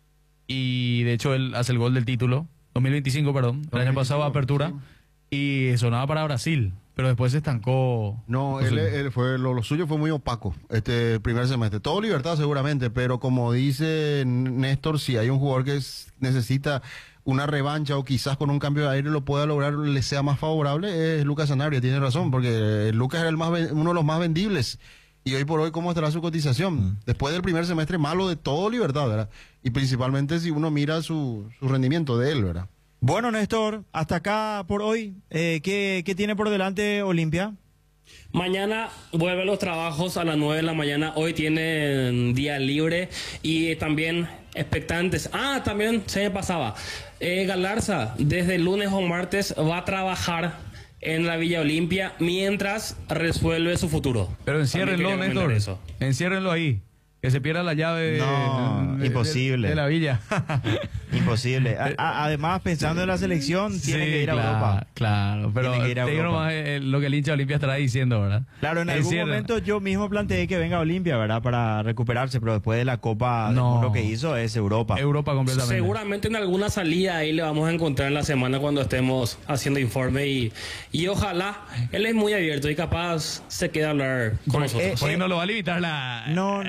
Y de hecho él hace el gol del título. dos mil veinticinco, perdón. El año pasado apertura. Y sonaba para Brasil. Pero después se estancó. No, Pues él, el- él fue, lo, lo suyo fue muy opaco este primer semestre. Todo Libertad seguramente, pero como dice Néstor, si hay un jugador que es- necesita una revancha o quizás con un cambio de aire lo pueda lograr, le sea más favorable, es Lucas Sanabria, tiene razón, porque Lucas era el más ven- uno de los más vendibles. Y hoy por hoy, ¿cómo estará su cotización? Después del primer semestre malo de todo Libertad, ¿verdad? Y principalmente si uno mira su, su rendimiento de él, ¿verdad? Bueno, Néstor, hasta acá por hoy. Eh, ¿qué, ¿Qué tiene por delante Olimpia? Mañana vuelven los trabajos a las nueve de la mañana. Hoy tienen día libre y también expectantes. Ah, también se me pasaba. Eh, Galarza, desde el lunes o martes va a trabajar en la Villa Olimpia mientras resuelve su futuro. Pero enciérrenlo, También quería Néstor. comentar eso. Enciérrenlo ahí. Que se pierda la llave de, No, de- imposible. de la villa. Imposible. A- a- además, pensando en la selección, tiene Sí, que ir a claro, Europa. Claro, pero Tiene que ir a te digo Europa. nomás, eh, lo que el hincha de Olimpia estará diciendo, ¿verdad? Claro, en algún Encierra. momento yo mismo planteé que venga a Olimpia, ¿verdad? Para recuperarse, pero después de la Copa del No. Mundo que hizo es Europa. Europa completamente. Seguramente en alguna salida ahí le vamos a encontrar en la semana cuando estemos haciendo informe y, y ojalá, él es muy abierto y capaz se quede a hablar con Porque, nosotros. eh, porque no lo va a limitar la... No, no, no. eh,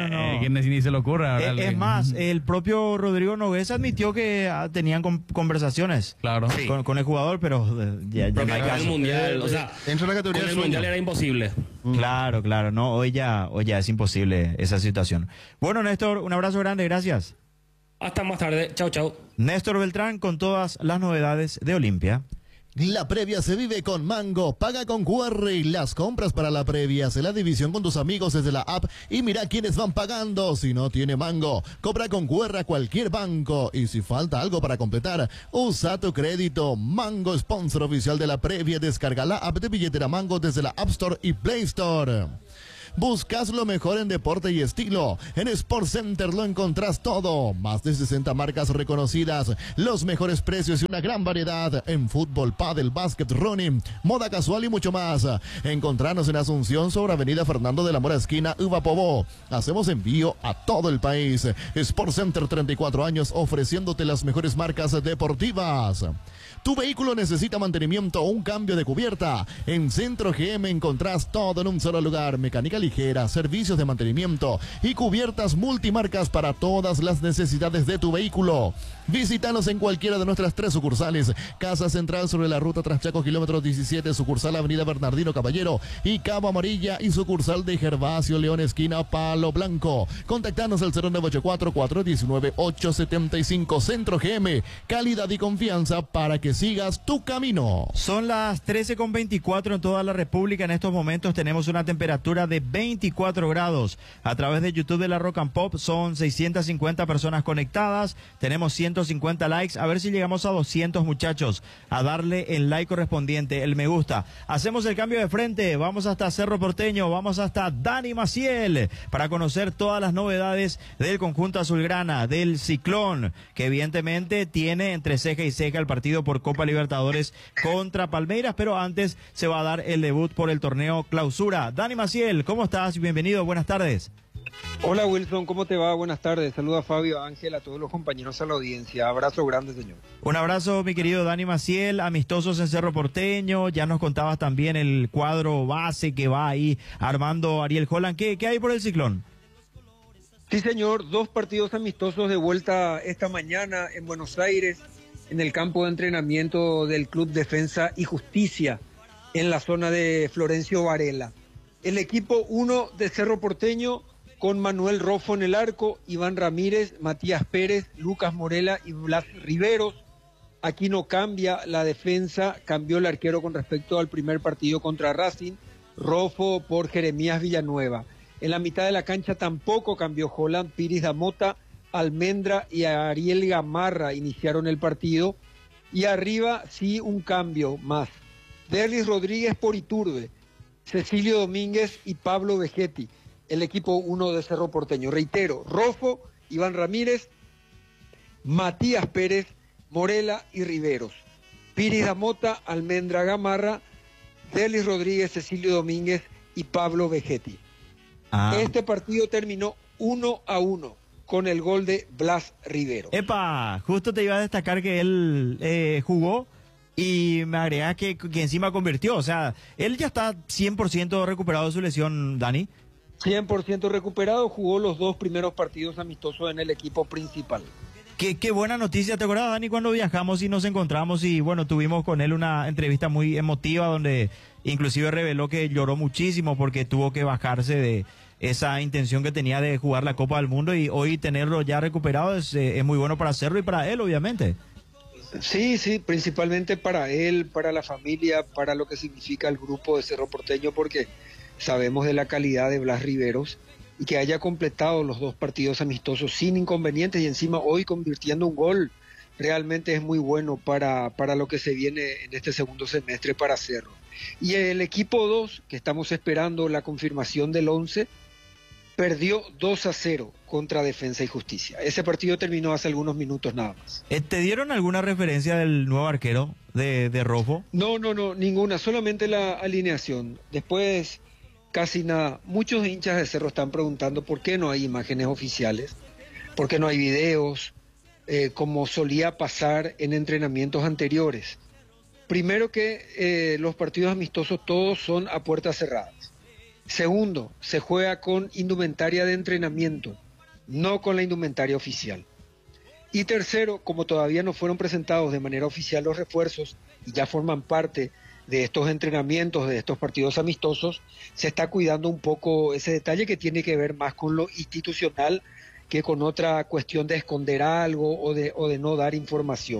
que ni, ni se le ocurra. Eh, es más, el propio Rodrigo Nogués admitió que ah, tenían con, conversaciones Claro. Sí. con, con el jugador, pero eh, ya, ya Porque no hay con el caso. mundial, o sea, Entra en la categoría con de el sueño. mundial era imposible. Claro, claro, no, hoy ya, hoy ya es imposible esa situación. Bueno, Néstor, un abrazo grande, gracias. Hasta más tarde. Chau, chau. Néstor Beltrán con todas las novedades de Olimpia. La previa se vive con Mango. Paga con Q R. Las compras para la previa. Haz la división con tus amigos desde la app y mira quiénes van pagando. Si no tiene Mango, compra con Q R a cualquier banco. Y si falta algo para completar, usa tu crédito. Mango, sponsor oficial de la previa. Descarga la app de billetera Mango desde la App Store y Play Store. Buscas lo mejor en deporte y estilo. En Sport Center lo encontrás todo. Más de sesenta marcas reconocidas, los mejores precios y una gran variedad en fútbol, pádel, básquet, running, moda casual y mucho más. Encontranos en Asunción sobre Avenida Fernando de la Mora esquina Uvapovo. Hacemos envío a todo el país. Sport Center, treinta y cuatro años ofreciéndote las mejores marcas deportivas. Tu vehículo necesita mantenimiento o un cambio de cubierta. En Centro G M encontrás todo en un solo lugar. Mecánica ligera, servicios de mantenimiento y cubiertas multimarcas para todas las necesidades de tu vehículo. Visítanos en cualquiera de nuestras tres sucursales. Casa Central sobre la ruta Traschaco, kilómetro diecisiete, sucursal Avenida Bernardino Caballero y Cabo Amarilla y sucursal de Gervasio León, esquina Palo Blanco. Contactanos al cero nueve ocho cuatro, cuatro uno nueve, ocho siete cinco. Centro G M, calidad y confianza para que sigas tu camino. Son las trece con veinticuatro en toda la República. En estos momentos tenemos una temperatura de veinticuatro grados. A través de YouTube de la Rock and Pop son seiscientas cincuenta personas conectadas. Tenemos ciento cincuenta likes. A ver si llegamos a doscientos, muchachos. A darle el like correspondiente, el me gusta. Hacemos el cambio de frente. Vamos hasta Cerro Porteño. Vamos hasta Dani Maciel para conocer todas las novedades del conjunto azulgrana, del Ciclón, que evidentemente tiene entre ceja y ceja el partido por Copa Libertadores contra Palmeiras, pero antes se va a dar el debut por el torneo Clausura. Dani Maciel, ¿cómo estás? Bienvenido, buenas tardes. Hola Wilson, ¿cómo te va? Buenas tardes. Saluda a Fabio, a Ángel, a todos los compañeros, a la audiencia. Abrazo grande, señor. Un abrazo, mi querido Dani Maciel, amistosos en Cerro Porteño. Ya nos contabas también el cuadro base que va ahí armando Ariel Holland. ¿Qué, qué hay por el Ciclón? Sí, señor, dos partidos amistosos de vuelta esta mañana en Buenos Aires, en el campo de entrenamiento del Club Defensa y Justicia, en la zona de Florencio Varela. El equipo uno de Cerro Porteño, con Manuel Rofo en el arco, Iván Ramírez, Matías Pérez, Lucas Morela y Blas Riveros. Aquí no cambia la defensa, cambió el arquero con respecto al primer partido contra Racing, Rofo por Jeremías Villanueva. En la mitad de la cancha tampoco cambió Holland, Piris Damota, Almendra y Ariel Gamarra iniciaron el partido. Y arriba sí un cambio más. Derlis Rodríguez por Iturbe, Cecilio Domínguez y Pablo Vegetti, el equipo uno de Cerro Porteño. Reitero, Rofo, Iván Ramírez, Matías Pérez, Morela y Riveros. Piris Damota, Almendra Gamarra, Derlis Rodríguez, Cecilio Domínguez y Pablo Vegetti. Ah. Este partido terminó uno a uno con el gol de Blas Rivero. Epa, justo te iba a destacar que él eh, jugó y me agregas que, que encima convirtió. O sea, él ya está cien por ciento recuperado de su lesión, Dani. cien por ciento recuperado, jugó los dos primeros partidos amistosos en el equipo principal. Qué, qué buena noticia. ¿Te acuerdas, Dani, cuando viajamos y nos encontramos y bueno, tuvimos con él una entrevista muy emotiva donde inclusive reveló que lloró muchísimo porque tuvo que bajarse de esa intención que tenía de jugar la Copa del Mundo, y hoy tenerlo ya recuperado es, eh, es muy bueno para hacerlo y para él, obviamente. Sí, sí, principalmente para él, para la familia, para lo que significa el grupo de Cerro Porteño, porque sabemos de la calidad de Blas Riveros, y que haya completado los dos partidos amistosos sin inconvenientes y encima hoy convirtiendo un gol, realmente es muy bueno para, para lo que se viene en este segundo semestre para Cerro. Y el equipo dos, que estamos esperando la confirmación del once, perdió dos a cero contra Defensa y Justicia. Ese partido terminó hace algunos minutos nada más. Eh, ¿Te dieron alguna referencia del nuevo arquero de, de Rofo? No, no, no, ninguna, solamente la alineación. Después, casi nada. Muchos hinchas de Cerro están preguntando por qué no hay imágenes oficiales, por qué no hay videos, eh, como solía pasar en entrenamientos anteriores. Primero que eh, los partidos amistosos todos son a puertas cerradas. Segundo, se juega con indumentaria de entrenamiento. no con la indumentaria oficial. Y tercero, como todavía no fueron presentados de manera oficial los refuerzos y ya forman parte de estos entrenamientos, de estos partidos amistosos, se está cuidando un poco ese detalle que tiene que ver más con lo institucional que con otra cuestión de esconder algo o de, o de no dar información.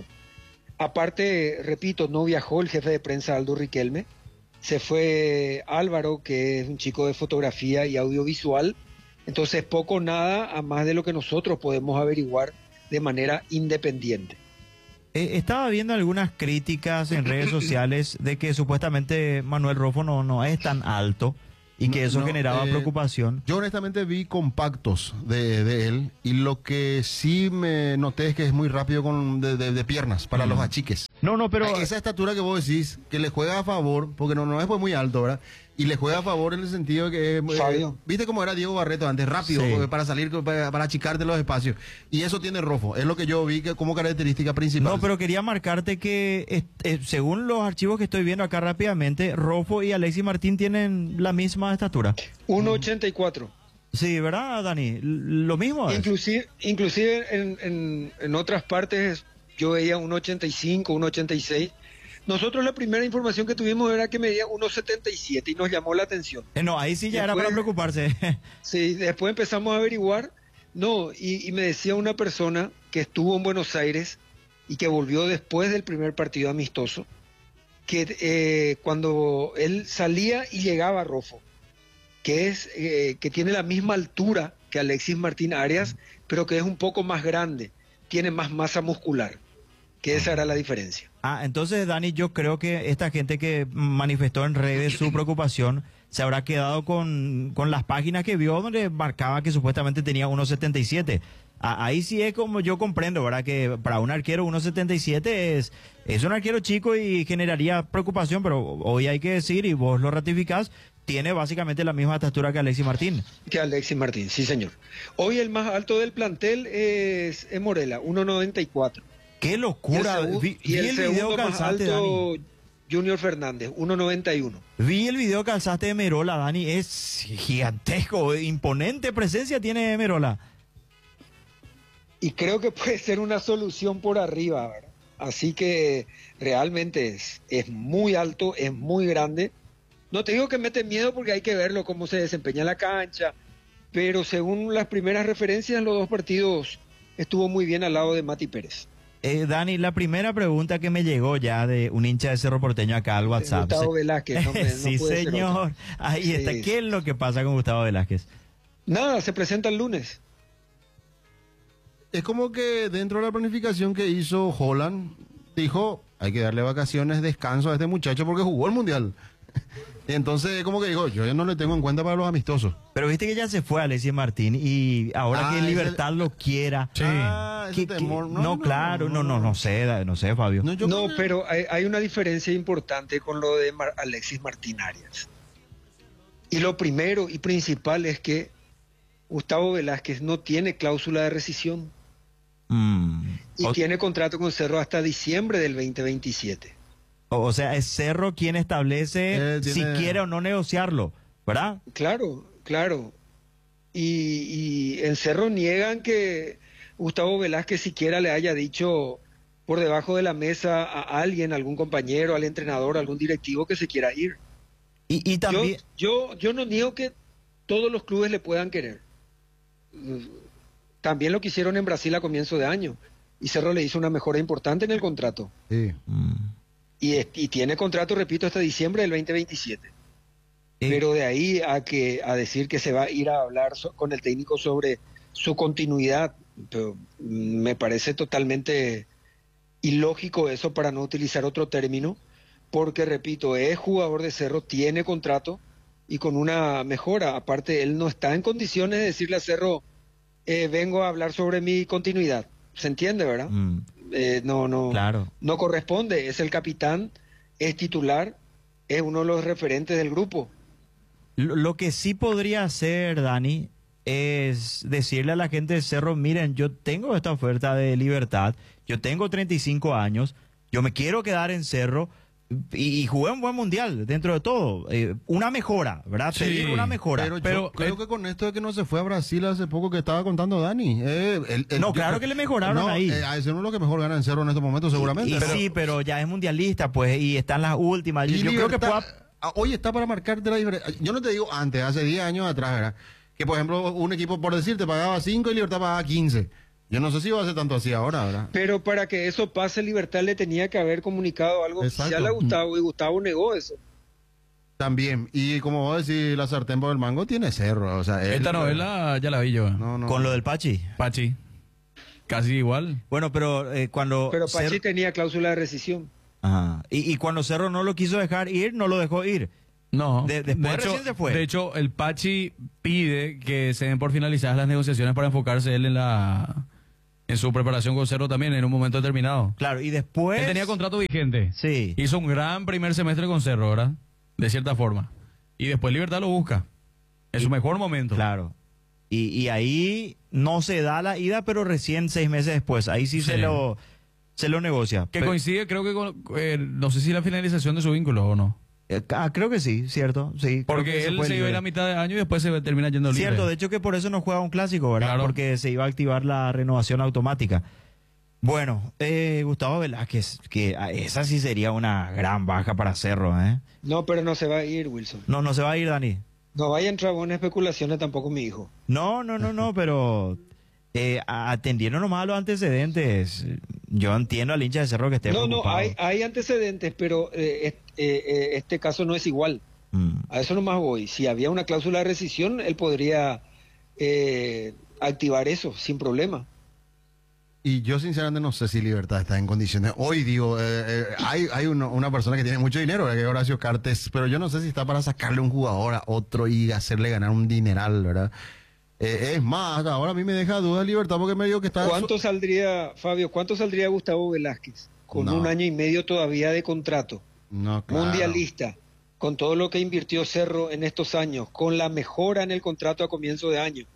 Aparte, repito, no viajó el jefe de prensa Aldo Riquelme, se fue Álvaro, que es un chico de fotografía y audiovisual, entonces poco nada a más de lo que nosotros podemos averiguar de manera independiente. Eh, estaba viendo algunas críticas en redes sociales de que supuestamente Manuel Rofo no, no es tan alto y que No, eso no, generaba eh, preocupación. Yo honestamente vi compactos de, de él y lo que sí me noté es que es muy rápido con de, de- de piernas para Mm. los achiques. No, no, pero... Esa estatura que vos decís, que le juega a favor, porque no, no es pues muy alto, ¿verdad? Y le juega a favor en el sentido que... eh, Fabio. ¿Viste cómo era Diego Barreto antes? Rápido, Sí. porque para salir, para, para achicarte los espacios. Y eso tiene Rofo, es lo que yo vi que como característica principal. No, pero quería marcarte que eh, eh, según los archivos que estoy viendo acá rápidamente, Rofo y Alexis Martín tienen la misma estatura. uno ochenta y cuatro. Sí, ¿verdad, Dani? L- Lo mismo es. Inclusive, inclusive en, en, en otras partes yo veía uno ochenta y cinco, uno ochenta y seis. Nosotros la primera información que tuvimos era que medía uno setenta y siete y nos llamó la atención. Eh, no, ahí sí ya era Después- para preocuparse. Sí, después empezamos a averiguar, no, y, y me decía una persona que estuvo en Buenos Aires y que volvió después del primer partido amistoso, que eh, cuando él salía y llegaba a Rofo, que es eh, que tiene la misma altura que Alexis Martín Arias, pero que es un poco más grande, tiene más masa muscular, que esa era la diferencia. Ah, entonces, Dani, yo creo que esta gente que manifestó en redes su preocupación se habrá quedado con, con las páginas que vio donde marcaba que supuestamente tenía uno setenta y siete. Ah, ahí sí es como yo comprendo, ¿verdad? Que para un arquero uno setenta y siete es, es un arquero chico y generaría preocupación, pero hoy hay que decir, y vos lo ratificás, tiene básicamente la misma estatura que Alexis Martín. Que Alexis Martín, sí señor. Hoy el más alto del plantel es, es Morela, uno noventa y cuatro. ¡Qué Y el, locura! segu- Vi, y vi el el video segundo que más alzaste, alto, Dani. Junior Fernández, uno noventa y uno. Vi el video que alzaste de Merola, Dani. Es gigantesco, imponente presencia tiene Merola. Y creo que puede ser una solución por arriba, ¿verdad? Así que realmente es, es muy alto, es muy grande. No te digo que mete miedo porque hay que verlo cómo se desempeña en la cancha, pero según las primeras referencias, los dos partidos estuvo muy bien al lado de Mati Pérez. Eh, Dani, la primera pregunta que me llegó ya de un hincha de Cerro Porteño acá al WhatsApp. Gustavo Velázquez, no me- no sí, puede ser señor. otro. Ahí Sí, está. sí. ¿Qué es lo que pasa con Gustavo Velázquez? Nada, se presenta el lunes. Es como que dentro de la planificación que hizo Holland, dijo, hay que darle vacaciones, descanso a este muchacho porque jugó el Mundial. Entonces, como que digo, yo ya no le tengo en cuenta para los amistosos. Pero viste que ya se fue Alexis Martín y ahora Ah, que ese- Libertad lo quiera. Sí. Ah, ese ¿qué- qué? temor. No, claro, no, no, no sé, da- no sé, Fabio. No, yo No, creo que- pero hay, hay una diferencia importante con lo de Mar- Alexis Martín Arias. Y lo primero y principal es que Gustavo Velázquez no tiene cláusula de rescisión Mm. y O, tiene contrato con Cerro hasta diciembre del veinte veintisiete. o sea, es Cerro quien establece Eh, tiene- si quiere o no negociarlo, ¿verdad? Claro, claro. Y, y en Cerro niegan que Gustavo Velázquez siquiera le haya dicho por debajo de la mesa a alguien, algún compañero, al entrenador, algún directivo que se quiera ir. Y, y Yo, también... yo, yo no niego que todos los clubes le puedan querer. También lo que hicieron en Brasil a comienzo de año. Y Cerro le hizo una mejora importante en el contrato. Sí. Mm. Y, es- y tiene contrato, repito, hasta diciembre del veinte veintisiete. Eh, Pero de ahí a que a decir que se va a ir a hablar so- con el técnico sobre su continuidad, pero, mm, me parece totalmente ilógico eso, para no utilizar otro término, porque repito, es jugador de Cerro, tiene contrato y con una mejora. Aparte, él no está en condiciones de decirle a Cerro, eh, vengo a hablar sobre mi continuidad. ¿Se entiende, verdad? mm, Eh, no, no, claro. no corresponde. Es el capitán, es titular, es uno de los referentes del grupo. Lo, lo que sí podría hacer, Dani, es decirle a la gente de Cerro, miren, yo tengo esta oferta de Libertad, yo tengo treinta y cinco años, yo me quiero quedar en Cerro, y, y jugué un buen mundial dentro de todo. Eh, una mejora, ¿verdad? Sí, Pedir una mejora. Pero, Pero, yo creo eh, que con esto de que no se fue a Brasil hace poco que estaba contando Dani. eh, el- el- No, yo claro creo- que le mejoraron no, ahí. eh, a ese no es lo que mejor gana en Cerro en estos momentos, seguramente. Y, y pero- sí, pero ya es mundialista, pues, y están las últimas. Yo, Y yo creo que Libertad, pueda... ah, hoy está para marcarte la diferencia. Yo no te digo antes, hace diez años atrás, ¿verdad? Que por ejemplo, un equipo, por decirte, pagaba cinco y Libertad pagaba quince. Yo no sé si va a ser tanto así ahora, ¿verdad? Pero para que eso pase, Libertad le tenía que haber comunicado algo Exacto. oficial a Gustavo y Gustavo negó eso. También. Y como vos decís, la sartén por el mango tiene Cerro. O sea, él- Esta novela ya la vi yo. No, no. Con lo del Pachi. Pachi. Casi igual. Bueno, pero eh, cuando... Pero Pachi Cer- tenía cláusula de rescisión. Ajá. Y, y cuando Cerro no lo quiso dejar ir, no lo dejó ir. No. De- después hecho, recién se fue. de hecho, el Pachi pide que se den por finalizadas las negociaciones para enfocarse él en la en su preparación con Cerro también en un momento determinado. Claro, y después... Él tenía contrato vigente. Sí. Hizo un gran primer semestre con Cerro, ¿verdad? De cierta forma. Y después Libertad lo busca. En su mejor momento. Claro. Y, y ahí no se da la ida, pero recién seis meses después. Ahí sí, Sí. se lo se lo negocia. Que Pe- coincide, creo que con, eh, no sé si la finalización de su vínculo o no. eh, ah, creo que sí, cierto. Sí, creo que Porque él fue se iba a ir libre. a mitad de año y después se termina yendo libre. Cierto, de hecho que por eso no juega un clásico, ¿verdad? Claro. Porque se iba a activar la renovación automática. Bueno, eh, Gustavo Velázquez, que ah, esa sí sería una gran baja para Cerro, ¿eh? No, pero no se va a ir, Wilson. No, no se va a ir, Dani. No vaya a entrar en especulaciones tampoco mi hijo. No, no, no, no, pero eh, atendiendo nomás a los antecedentes, yo entiendo al hincha de Cerro que esté No, no, preocupado. hay, hay antecedentes, pero eh, est- eh, eh, este caso no es igual. Mm. A eso nomás voy. Si había una cláusula de rescisión, él podría eh, activar eso sin problema. Y yo sinceramente no sé si Libertad está en condiciones. Hoy digo, eh, eh, hay, hay uno- una persona que tiene mucho dinero, que es Horacio Cartes, pero yo no sé si está para sacarle un jugador a otro y hacerle ganar un dineral, ¿verdad? Eh, es más, ahora a mí me deja duda Libertad porque me dijo que está... ¿Cuánto saldría, Fabio, cuánto saldría Gustavo Velázquez? Con No. un año y medio todavía de contrato. No, claro. Mundialista. Con todo lo que invirtió Cerro en estos años. Con la mejora en el contrato a comienzo de año.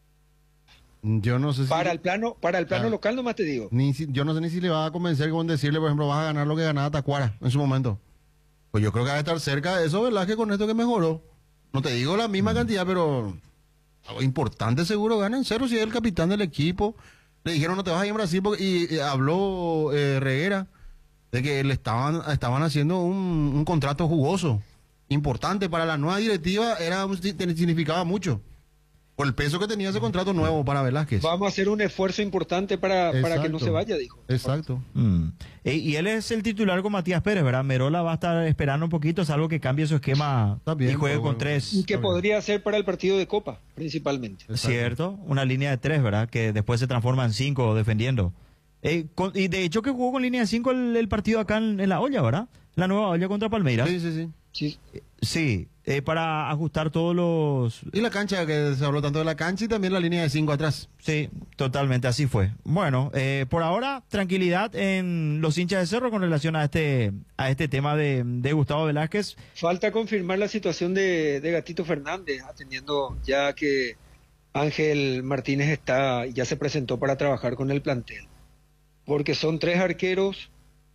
Yo no sé si... Para el plano, para el plano Claro. local nomás te digo. Ni si- yo no sé ni si le va a convencer con decirle, por ejemplo, vas a ganar lo que ganaba Tacuara en su momento. Pues yo creo que va a estar cerca de eso, ¿verdad? Que con esto que mejoró. No te digo la misma cantidad, pero algo importante seguro gana en Cerro si es el capitán del equipo. Le dijeron no te vas a ir a Brasil porque, y, y habló eh, Reguera de que le estaban, estaban haciendo un, un contrato jugoso, importante para la nueva directiva, era un- significaba mucho. Por el peso que tenía ese contrato nuevo para Velázquez. Vamos a hacer un esfuerzo importante para, para que no Exacto. se vaya, dijo. Exacto. Mm. E- y él es el titular con Matías Pérez, ¿verdad? Merola va a estar esperando un poquito, salvo que cambie su esquema Está bien, y juegue pero con bueno. tres. Y que podría ser para el partido de Copa, principalmente. Cierto, una línea de tres, ¿verdad? Que después se transforma en cinco defendiendo. Eh, con- y de hecho que jugó con línea de cinco el, el partido acá en, en la olla, ¿verdad? La nueva olla contra Palmeiras. Sí, sí, sí. Sí. Sí, eh, para ajustar todos los... Y la cancha, que se habló tanto de la cancha y también la línea de cinco atrás. Sí, totalmente así fue. Bueno, eh, por ahora, tranquilidad en los hinchas de Cerro con relación a este a este tema de, de Gustavo Velázquez. Falta confirmar la situación de, de Gatito Fernández, atendiendo ya que Ángel Martínez está ya se presentó para trabajar con el plantel. Porque son tres arqueros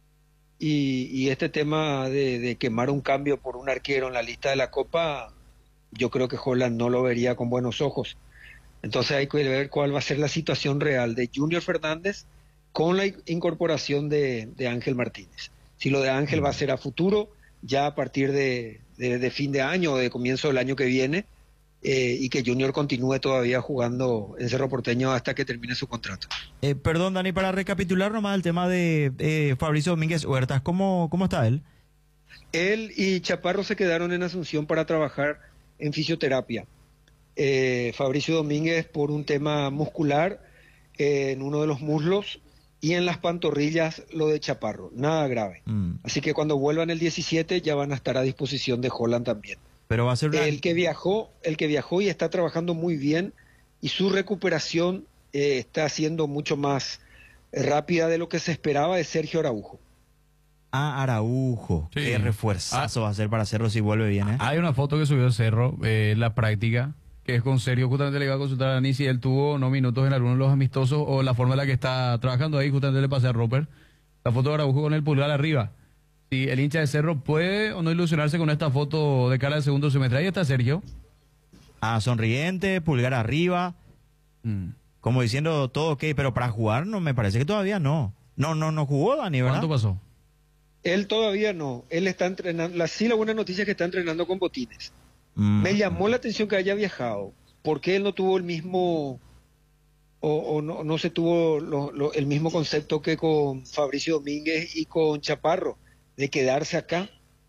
y, y este tema de, de quemar un cambio por un arquero en la lista de la Copa, yo creo que Holland no lo vería con buenos ojos. Entonces hay que ver cuál va a ser la situación real de Junior Fernández con la incorporación de, de Ángel Martínez. Si lo de Ángel va a ser a futuro, ya a partir de, de, de fin de año o de comienzo del año que viene, eh, y que Junior continúe todavía jugando en Cerro Porteño hasta que termine su contrato. Eh, perdón, Dani, para recapitular nomás el tema de eh, Fabricio Domínguez Huertas, ¿cómo, ¿cómo está él? Él y Chaparro se quedaron en Asunción para trabajar en fisioterapia. Eh, Fabricio Domínguez por un tema muscular eh, en uno de los muslos y en las pantorrillas lo de Chaparro, nada grave. Mm, Así que cuando vuelvan el diecisiete ya van a estar a disposición de Holland también. pero va a ser una... El que viajó, el que viajó y está trabajando muy bien y su recuperación eh, está siendo mucho más rápida de lo que se esperaba de Sergio Araujo. Ah, Araujo. Sí. Qué refuerzazo Ah. va a ser para Cerro si vuelve bien, ¿eh? Hay una foto que subió Cerro, eh, la práctica, que es con Sergio. Justamente le iba a consultar a Dani si él tuvo no minutos en alguno de los amistosos o la forma en la que está trabajando ahí. Justamente le pasé a Roper la foto de Araujo con el pulgar arriba. si el hincha de Cerro puede o no ilusionarse con esta foto de cara al segundo semestre. Ahí está Sergio. Ah, sonriente, pulgar arriba, Mm. como diciendo todo ok, pero para jugar no, me parece que todavía no. No, no, no jugó Dani, ¿verdad? ¿Cuánto pasó? Él todavía no, él está entrenando, la, sí la buena noticia es que está entrenando con botines. Mm. Me llamó la atención que haya viajado, porque él no tuvo el mismo, o, o no, no se tuvo lo- lo- el mismo concepto que con Fabricio Domínguez y con Chaparro, de quedarse acá.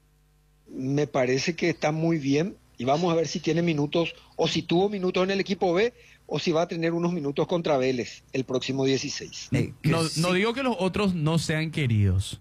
Me parece que está muy bien y vamos a ver si tiene minutos, o si tuvo minutos en el equipo B, o si va a tener unos minutos contra Vélez el próximo dieciséis. Eh, que No, sí. no digo que los otros no sean queridos,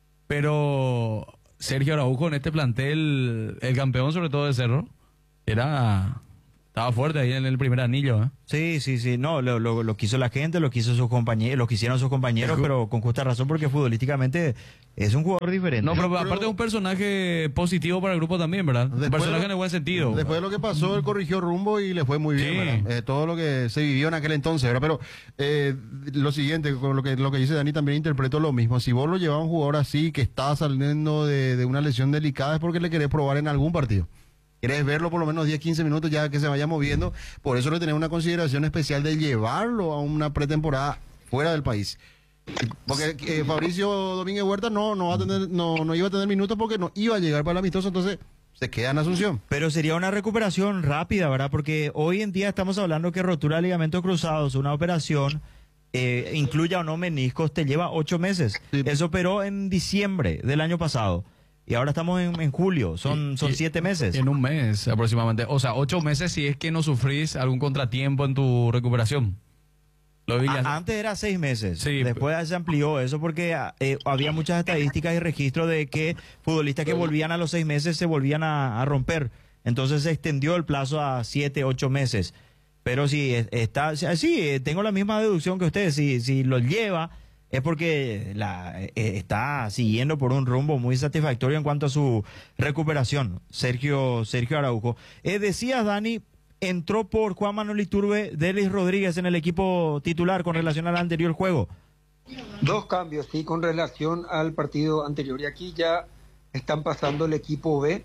pero Sergio Araujo en este plantel, el campeón sobre todo de Cerro, era estaba fuerte ahí en el primer anillo, ¿eh? Sí, sí, sí, no, lo, lo, lo quiso la gente, lo quiso sus compañeros, lo quisieron sus compañeros, pero con justa razón porque futbolísticamente es un jugador diferente. No, pero pero- aparte es un personaje positivo para el grupo también, ¿verdad? Un Después personaje lo- en el buen sentido. Después de lo que pasó, él corrigió rumbo y le fue muy bien, Sí. ¿verdad? Eh, todo lo que se vivió en aquel entonces, ¿verdad? Pero eh, lo siguiente, con lo que, lo que dice Dani, también interpreto lo mismo. Si vos lo llevas a un jugador así, que está saliendo de, de una lesión delicada, es porque le querés probar en algún partido. Querés verlo por lo menos diez, quince minutos ya que se vaya moviendo. Por eso le tenés una consideración especial de llevarlo a una pretemporada fuera del país. Porque eh, Fabricio Domínguez Huerta no, no, va a tener, no, no iba a tener minutos porque no iba a llegar para el amistoso, entonces se queda en Asunción. Pero sería una recuperación rápida, ¿verdad? Porque hoy en día estamos hablando que rotura de ligamentos cruzados, una operación, eh, incluya o no meniscos, te lleva ocho meses. Sí. Él se operó en diciembre del año pasado y ahora estamos en, en julio, son, son Y- siete meses. En un mes aproximadamente. O sea, ocho meses si es que no sufrís algún contratiempo en tu recuperación. Lo vi A- ya- antes era seis meses, Sí, después se amplió eso porque eh, había muchas estadísticas y registros de que futbolistas que volvían a los seis meses se volvían a, a romper. Entonces se extendió el plazo a siete, ocho meses. Pero si es- está, sí, eh, tengo la misma deducción que ustedes, si, si lo lleva es porque la, eh, está siguiendo por un rumbo muy satisfactorio en cuanto a su recuperación, Sergio, Sergio Araujo. Eh, decías, Dani, entró por Juan Manuel Iturbe, Delis Rodríguez en el equipo titular con relación al anterior juego. Dos cambios, sí, con relación al partido anterior. Y aquí ya están pasando el equipo B.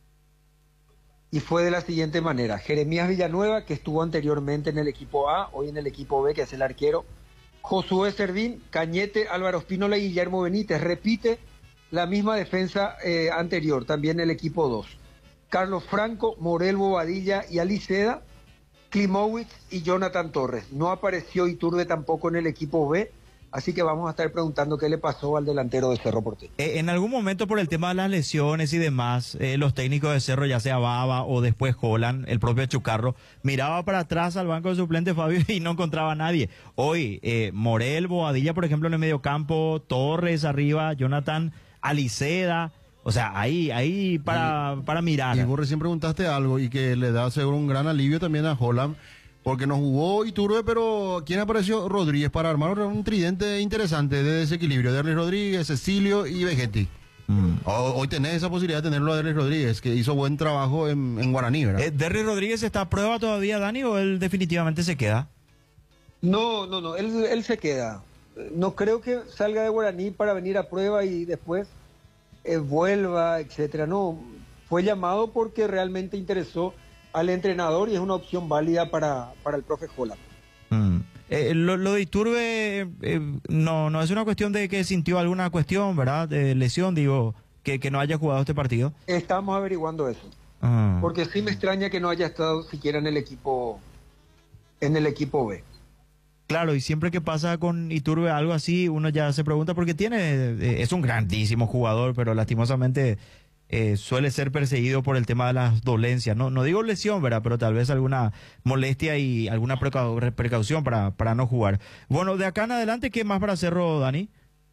Y fue de la siguiente manera. Jeremías Villanueva, que estuvo anteriormente en el equipo A, hoy en el equipo B, que es el arquero. Josué Servín, Cañete, Álvaro Espínola y Guillermo Benítez. Repite la misma defensa eh, anterior, también el equipo dos. Carlos Franco, Morel Bobadilla y Aliceda, Klimowicz y Jonathan Torres. No apareció Iturbe tampoco en el equipo B, así que vamos a estar preguntando qué le pasó al delantero de Cerro Porteño. Eh, en algún momento por el tema de las lesiones y demás, eh, los técnicos de Cerro, ya sea Baba o después Holland, el propio Chucarro, miraba para atrás al banco de suplentes, Fabio, y no encontraba a nadie. Hoy, eh, Morel, Bobadilla, por ejemplo, en el mediocampo, Torres arriba, Jonathan, Aliceda, o sea, ahí, ahí para, para mirar. Y vos recién preguntaste algo y que le da seguro un gran alivio también a Holland, porque nos jugó Iturbe, pero ¿quién apareció? Rodríguez, para armar un tridente interesante de desequilibrio. Derlis Rodríguez, Cecilio y Vegetti. Mm. O- Hoy tenés esa posibilidad de tenerlo a Derlis Rodríguez, que hizo buen trabajo en, en Guaraní, ¿verdad? Eh, ¿Derry Rodríguez está a prueba todavía, Dani, o él definitivamente se queda? No, no, no, él, él se queda. No creo que salga de Guaraní para venir a prueba y después eh, vuelva, etcétera. No, fue llamado porque realmente interesó al entrenador y es una opción válida para, para el profe Holland. Mm. Eh, lo, lo de Iturbe eh, no, no es una cuestión de que sintió alguna cuestión, ¿verdad? De lesión, digo, que, que no haya jugado este partido. Estamos averiguando eso, Ah. porque sí me extraña que no haya estado siquiera en el equipo, en el equipo B. Claro, y siempre que pasa con Iturbe algo así, uno ya se pregunta porque tiene, eh, es un grandísimo jugador, pero lastimosamente eh, suele ser perseguido por el tema de las dolencias. No, no digo lesión, ¿verdad? Pero tal vez alguna molestia y alguna precau- precaución para, para no jugar. Bueno, de acá en adelante, ¿qué más para Cerro, Dani?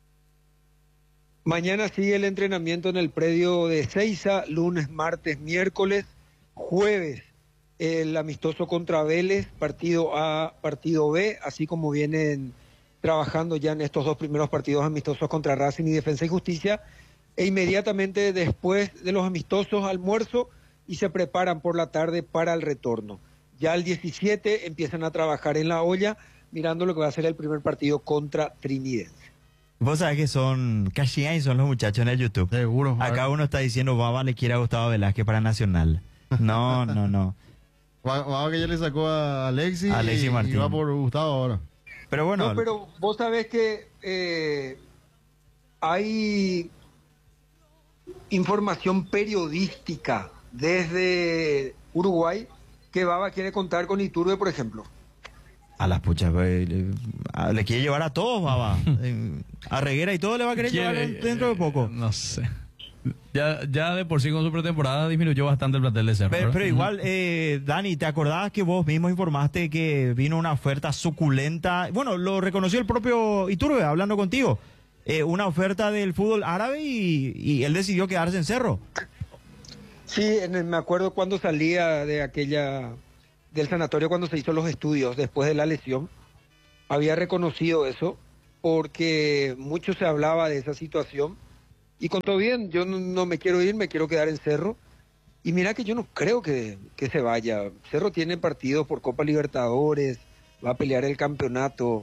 Mañana sigue el entrenamiento en el predio de Seiza, lunes, martes, miércoles, jueves el amistoso contra Vélez, partido A, partido B, así como vienen trabajando ya en estos dos primeros partidos amistosos contra Racing y Defensa y Justicia, e inmediatamente después de los amistosos almuerzo y se preparan por la tarde para el retorno. Ya el diecisiete empiezan a trabajar en la olla, mirando lo que va a ser el primer partido contra Trinidense. Vos sabés que son y son los muchachos en el YouTube. Seguro. Acá uno está diciendo, Baba le quiere a Gustavo Velázquez para Nacional. No, no, no. Baba que ya le sacó a Alexis, Alexis y, Martín. y va por Gustavo ahora. Pero bueno. No, pero vos sabés que eh, hay información periodística desde Uruguay que Baba quiere contar con Iturbe, por ejemplo. A las puchas, pues, le, a- le quiere llevar a todos, Baba. Eh, a Reguera y todo le va a querer llevar Quiere- dentro de poco. No sé. Ya, ya de por sí con su pretemporada disminuyó bastante el plantel de Cerro. Pero, ¿verdad? pero igual, eh, Dani, ¿te acordabas que vos mismo informaste que vino una oferta suculenta? Bueno, lo reconoció el propio Iturbe hablando contigo. Eh, una oferta del fútbol árabe y, y él decidió quedarse en Cerro. Sí, en el- me acuerdo cuando salía de aquella, del sanatorio, cuando se hizo los estudios después de la lesión, había reconocido eso, porque mucho se hablaba de esa situación, y con todo bien, yo no, no me quiero ir, me quiero quedar en Cerro, y mira que yo no creo que, que se vaya. Cerro tiene partidos por Copa Libertadores, va a pelear el campeonato,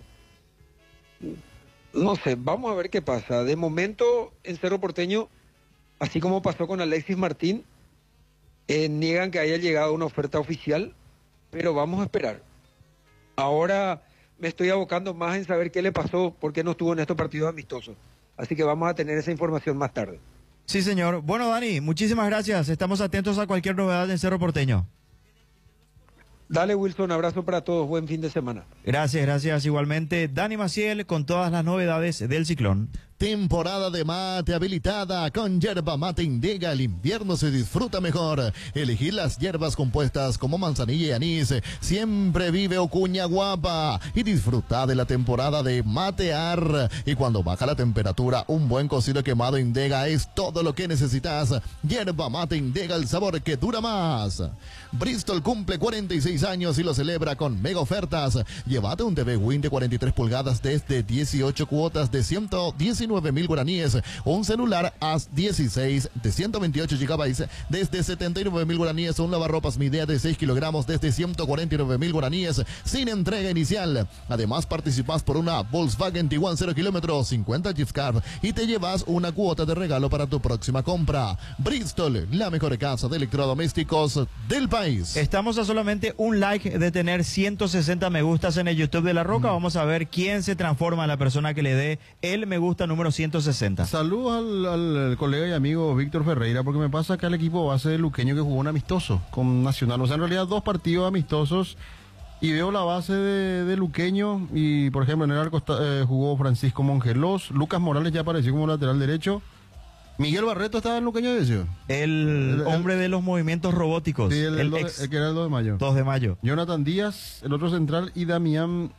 no sé, vamos a ver qué pasa. De momento, en Cerro Porteño, así como pasó con Alexis Martín, Eh, niegan que haya llegado una oferta oficial, pero vamos a esperar. Ahora me estoy abocando más en saber qué le pasó, por qué no estuvo en estos partidos amistosos. Así que vamos a tener esa información más tarde. Sí, señor. Bueno, Dani, muchísimas gracias. Estamos atentos a cualquier novedad en Cerro Porteño. Dale, Wilson, abrazo para todos, buen fin de semana. Gracias, gracias igualmente. Dani Maciel con todas las novedades del Ciclón. Temporada de mate habilitada con yerba mate Indega. El invierno se disfruta mejor. Elegir las hierbas compuestas como manzanilla y anís. Siempre vive Ocuña Guapa. Y disfruta de la temporada de matear. Y cuando baja la temperatura, un buen cocido quemado Indega es todo lo que necesitas. Yerba mate Indega, el sabor que dura más. Bristol cumple cuarenta y seis años y lo celebra con mega ofertas. Llévate un T V Win de cuarenta y tres pulgadas desde dieciocho cuotas de ciento diecinueve mil guaraníes, o un celular A S dieciséis de ciento veintiocho gigabytes desde setenta y nueve mil guaraníes, o un lavarropas Midea de seis kilogramos desde ciento cuarenta y nueve mil guaraníes sin entrega inicial. Además participas por una Volkswagen Tiguan cero kilómetros, cincuenta gift card, y te llevas una cuota de regalo para tu próxima compra. Bristol, la mejor casa de electrodomésticos del país. Estamos a solamente un like de tener ciento sesenta me gustas en el YouTube de La Roca. Vamos a ver quién se transforma en la persona que le dé el me gusta número ciento sesenta. Saludos al, al- al colega y amigo Víctor Ferreira, porque me pasa acá el equipo base de Luqueño que jugó un amistoso con Nacional. O sea, en realidad dos partidos amistosos. Y veo la base de, de Luqueño. Y por ejemplo, en el arco está- eh, jugó Francisco Mongelos. Lucas Morales ya apareció como lateral derecho. Miguel Barreto estaba en Luqueño de Decio. El, El- hombre de los movimientos robóticos. Sí, el, el el dos de- ex el que era el dos de mayo. dos de mayo. Jonathan Díaz, el otro central, y Damián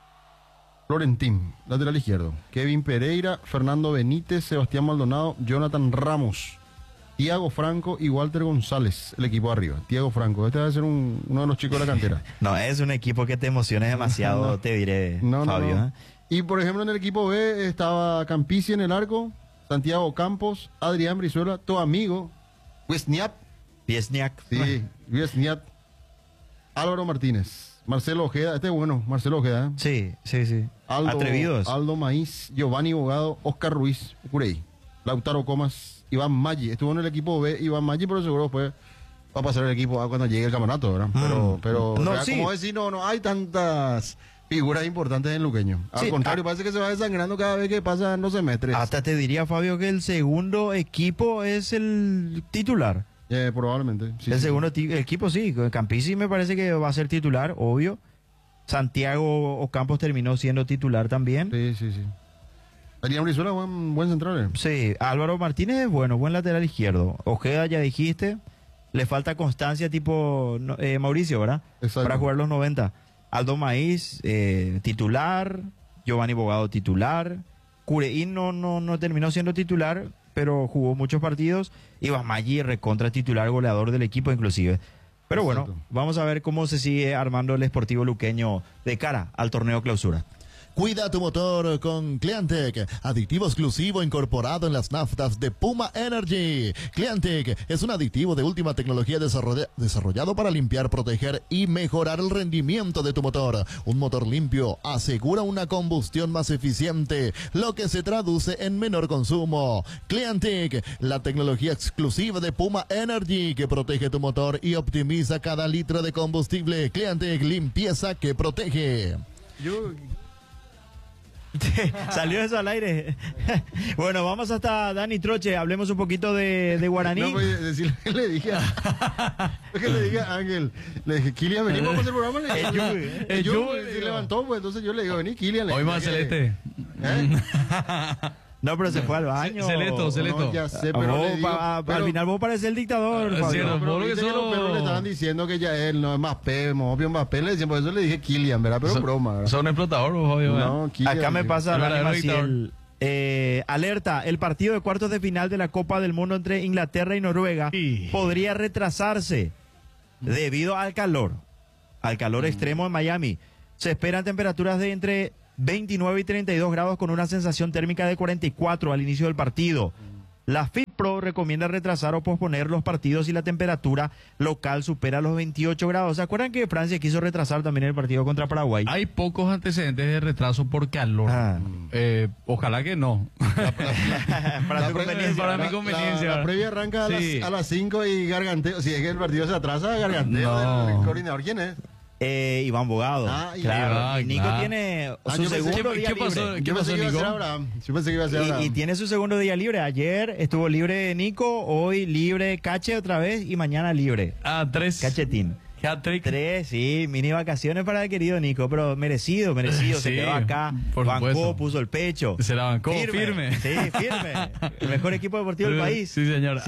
Florentín, lateral izquierdo. Kevin Pereira, Fernando Benítez, Sebastián Maldonado, Jonathan Ramos, Tiago Franco y Walter González, el equipo arriba. Tiago Franco, este debe ser un- uno de los chicos de la cantera. No, es un equipo que te emociona demasiado, No. te diré, No, no, Fabio. no. ¿eh? Y por ejemplo, en el equipo B estaba Campici en el arco, Santiago Campos, Adrián Brizuela, tu amigo, Wisniap, Piesniak. sí, Wisniap, Álvaro Martínez, Marcelo Ojeda, este es bueno, Marcelo Ojeda, ¿eh? Sí, sí, sí. Aldo, Atrevidos. Aldo Maíz, Giovanni Bogado, Oscar Ruiz, Curey, Lautaro Comas, Iván Maggi. Estuvo en el equipo B, Iván Maggi, pero seguro después va a pasar el equipo A cuando llegue el campeonato, ¿verdad? Pero, Mm. pero No, o sea, sí. como decir, no, no hay tantas figuras importantes en Luqueño. Al Sí, contrario, ah. parece que se va desangrando cada vez que pasan los semestres. Hasta te diría, Fabio, que el segundo equipo es el titular. Eh, probablemente. sí, el sí. segundo ti- equipo sí, Campisi me parece que va a ser titular, obvio. Santiago Ocampos terminó siendo titular también. Sí, sí, sí. Adrián Brizuela, buen, buen central. eh. Sí, Álvaro Martínez es bueno, buen lateral izquierdo. Ojeda ya dijiste, le falta constancia tipo no, eh, Mauricio, ¿verdad? Exacto. Para jugar los noventa. Aldo Maíz, eh, titular. Giovanni Bogado, titular. Cureín no, no, no terminó siendo titular, pero jugó muchos partidos. Iván Maggi, recontra titular, goleador del equipo inclusive. Pero bueno, Exacto. vamos a ver cómo se sigue armando el Sportivo Luqueño de cara al torneo clausura. Cuida tu motor con Cleantech, aditivo exclusivo incorporado en las naftas de Puma Energy. Cleantech es un aditivo de última tecnología desarrolla- desarrollado para limpiar, proteger y mejorar el rendimiento de tu motor. Un motor limpio asegura una combustión más eficiente, lo que se traduce en menor consumo. Cleantech, la tecnología exclusiva de Puma Energy que protege tu motor y optimiza cada litro de combustible. Cleantech, limpieza que protege. Yo, Salió eso al aire. Bueno, vamos hasta Dani Troche. Hablemos un poquito de, de Guaraní. no voy a decirle que le dije a, que le dije a Ángel, le dije, Kilian, vení, vamos a hacer el programa. Le dije, El Yubi, ¿eh? el El Yubi Yubi, se digo. levantó, pues entonces yo le digo, vení, Kilian. le Hoy dije más que- celeste. ¿Eh? No, pero se fue al baño. Celeto, Celeto. No, ya sé, A pero vos, le digo, pa- pero- al final vos pareces el dictador, Ah, Fabio. cierto. pero Vos lo que viste que los sos- perros le estaban diciendo que ya él no es más P, Mopio Mbappé, le decían, por eso le dije Kilian, ¿verdad? Pero Son- broma, ¿verdad? Son un explotador, vos, Fabio. No, Kilian. Acá me sí. pasa El Dani verdadero Maciel. Eh, alerta, el partido de cuartos de final de la Copa del Mundo entre Inglaterra y Noruega Y- podría retrasarse debido al calor, al calor extremo en Miami. Se esperan temperaturas de entre veintinueve y treinta y dos grados con una sensación térmica de cuarenta y cuatro al inicio del partido. La FIPRO recomienda retrasar o posponer los partidos si la temperatura local supera los veintiocho grados. ¿Se acuerdan que Francia quiso retrasar también el partido contra Paraguay? Hay pocos antecedentes de retraso por calor. Ah. Eh, ojalá que no. Para tu pre- conveniencia. para ¿verdad? mi conveniencia. La, la previa arranca a Sí. las- a las cinco y garganteo. Si es que el partido se atrasa, garganteo No. del coordinador. ¿Quién es? Eh, Iván Bogado. Ah, claro. Iván, Y Nico claro. tiene Ah, su yo pensé- segundo ¿Qué- día qué pasó? libre. ¿Qué Yo pensé que iba a ser Nico? Abraham. Yo pensé que iba a ser Abraham. Y, y tiene su segundo día libre. Ayer estuvo libre Nico, hoy libre Cache otra vez y mañana libre. Ah, tres. Cachetín. Hat-trick. Tres, sí, mini vacaciones para el querido Nico, pero merecido, merecido. Se Sí, quedó acá, por bancó, supuesto. puso el pecho. Se la bancó, firme. Sí, firme. El mejor equipo deportivo del país. Sí, señor.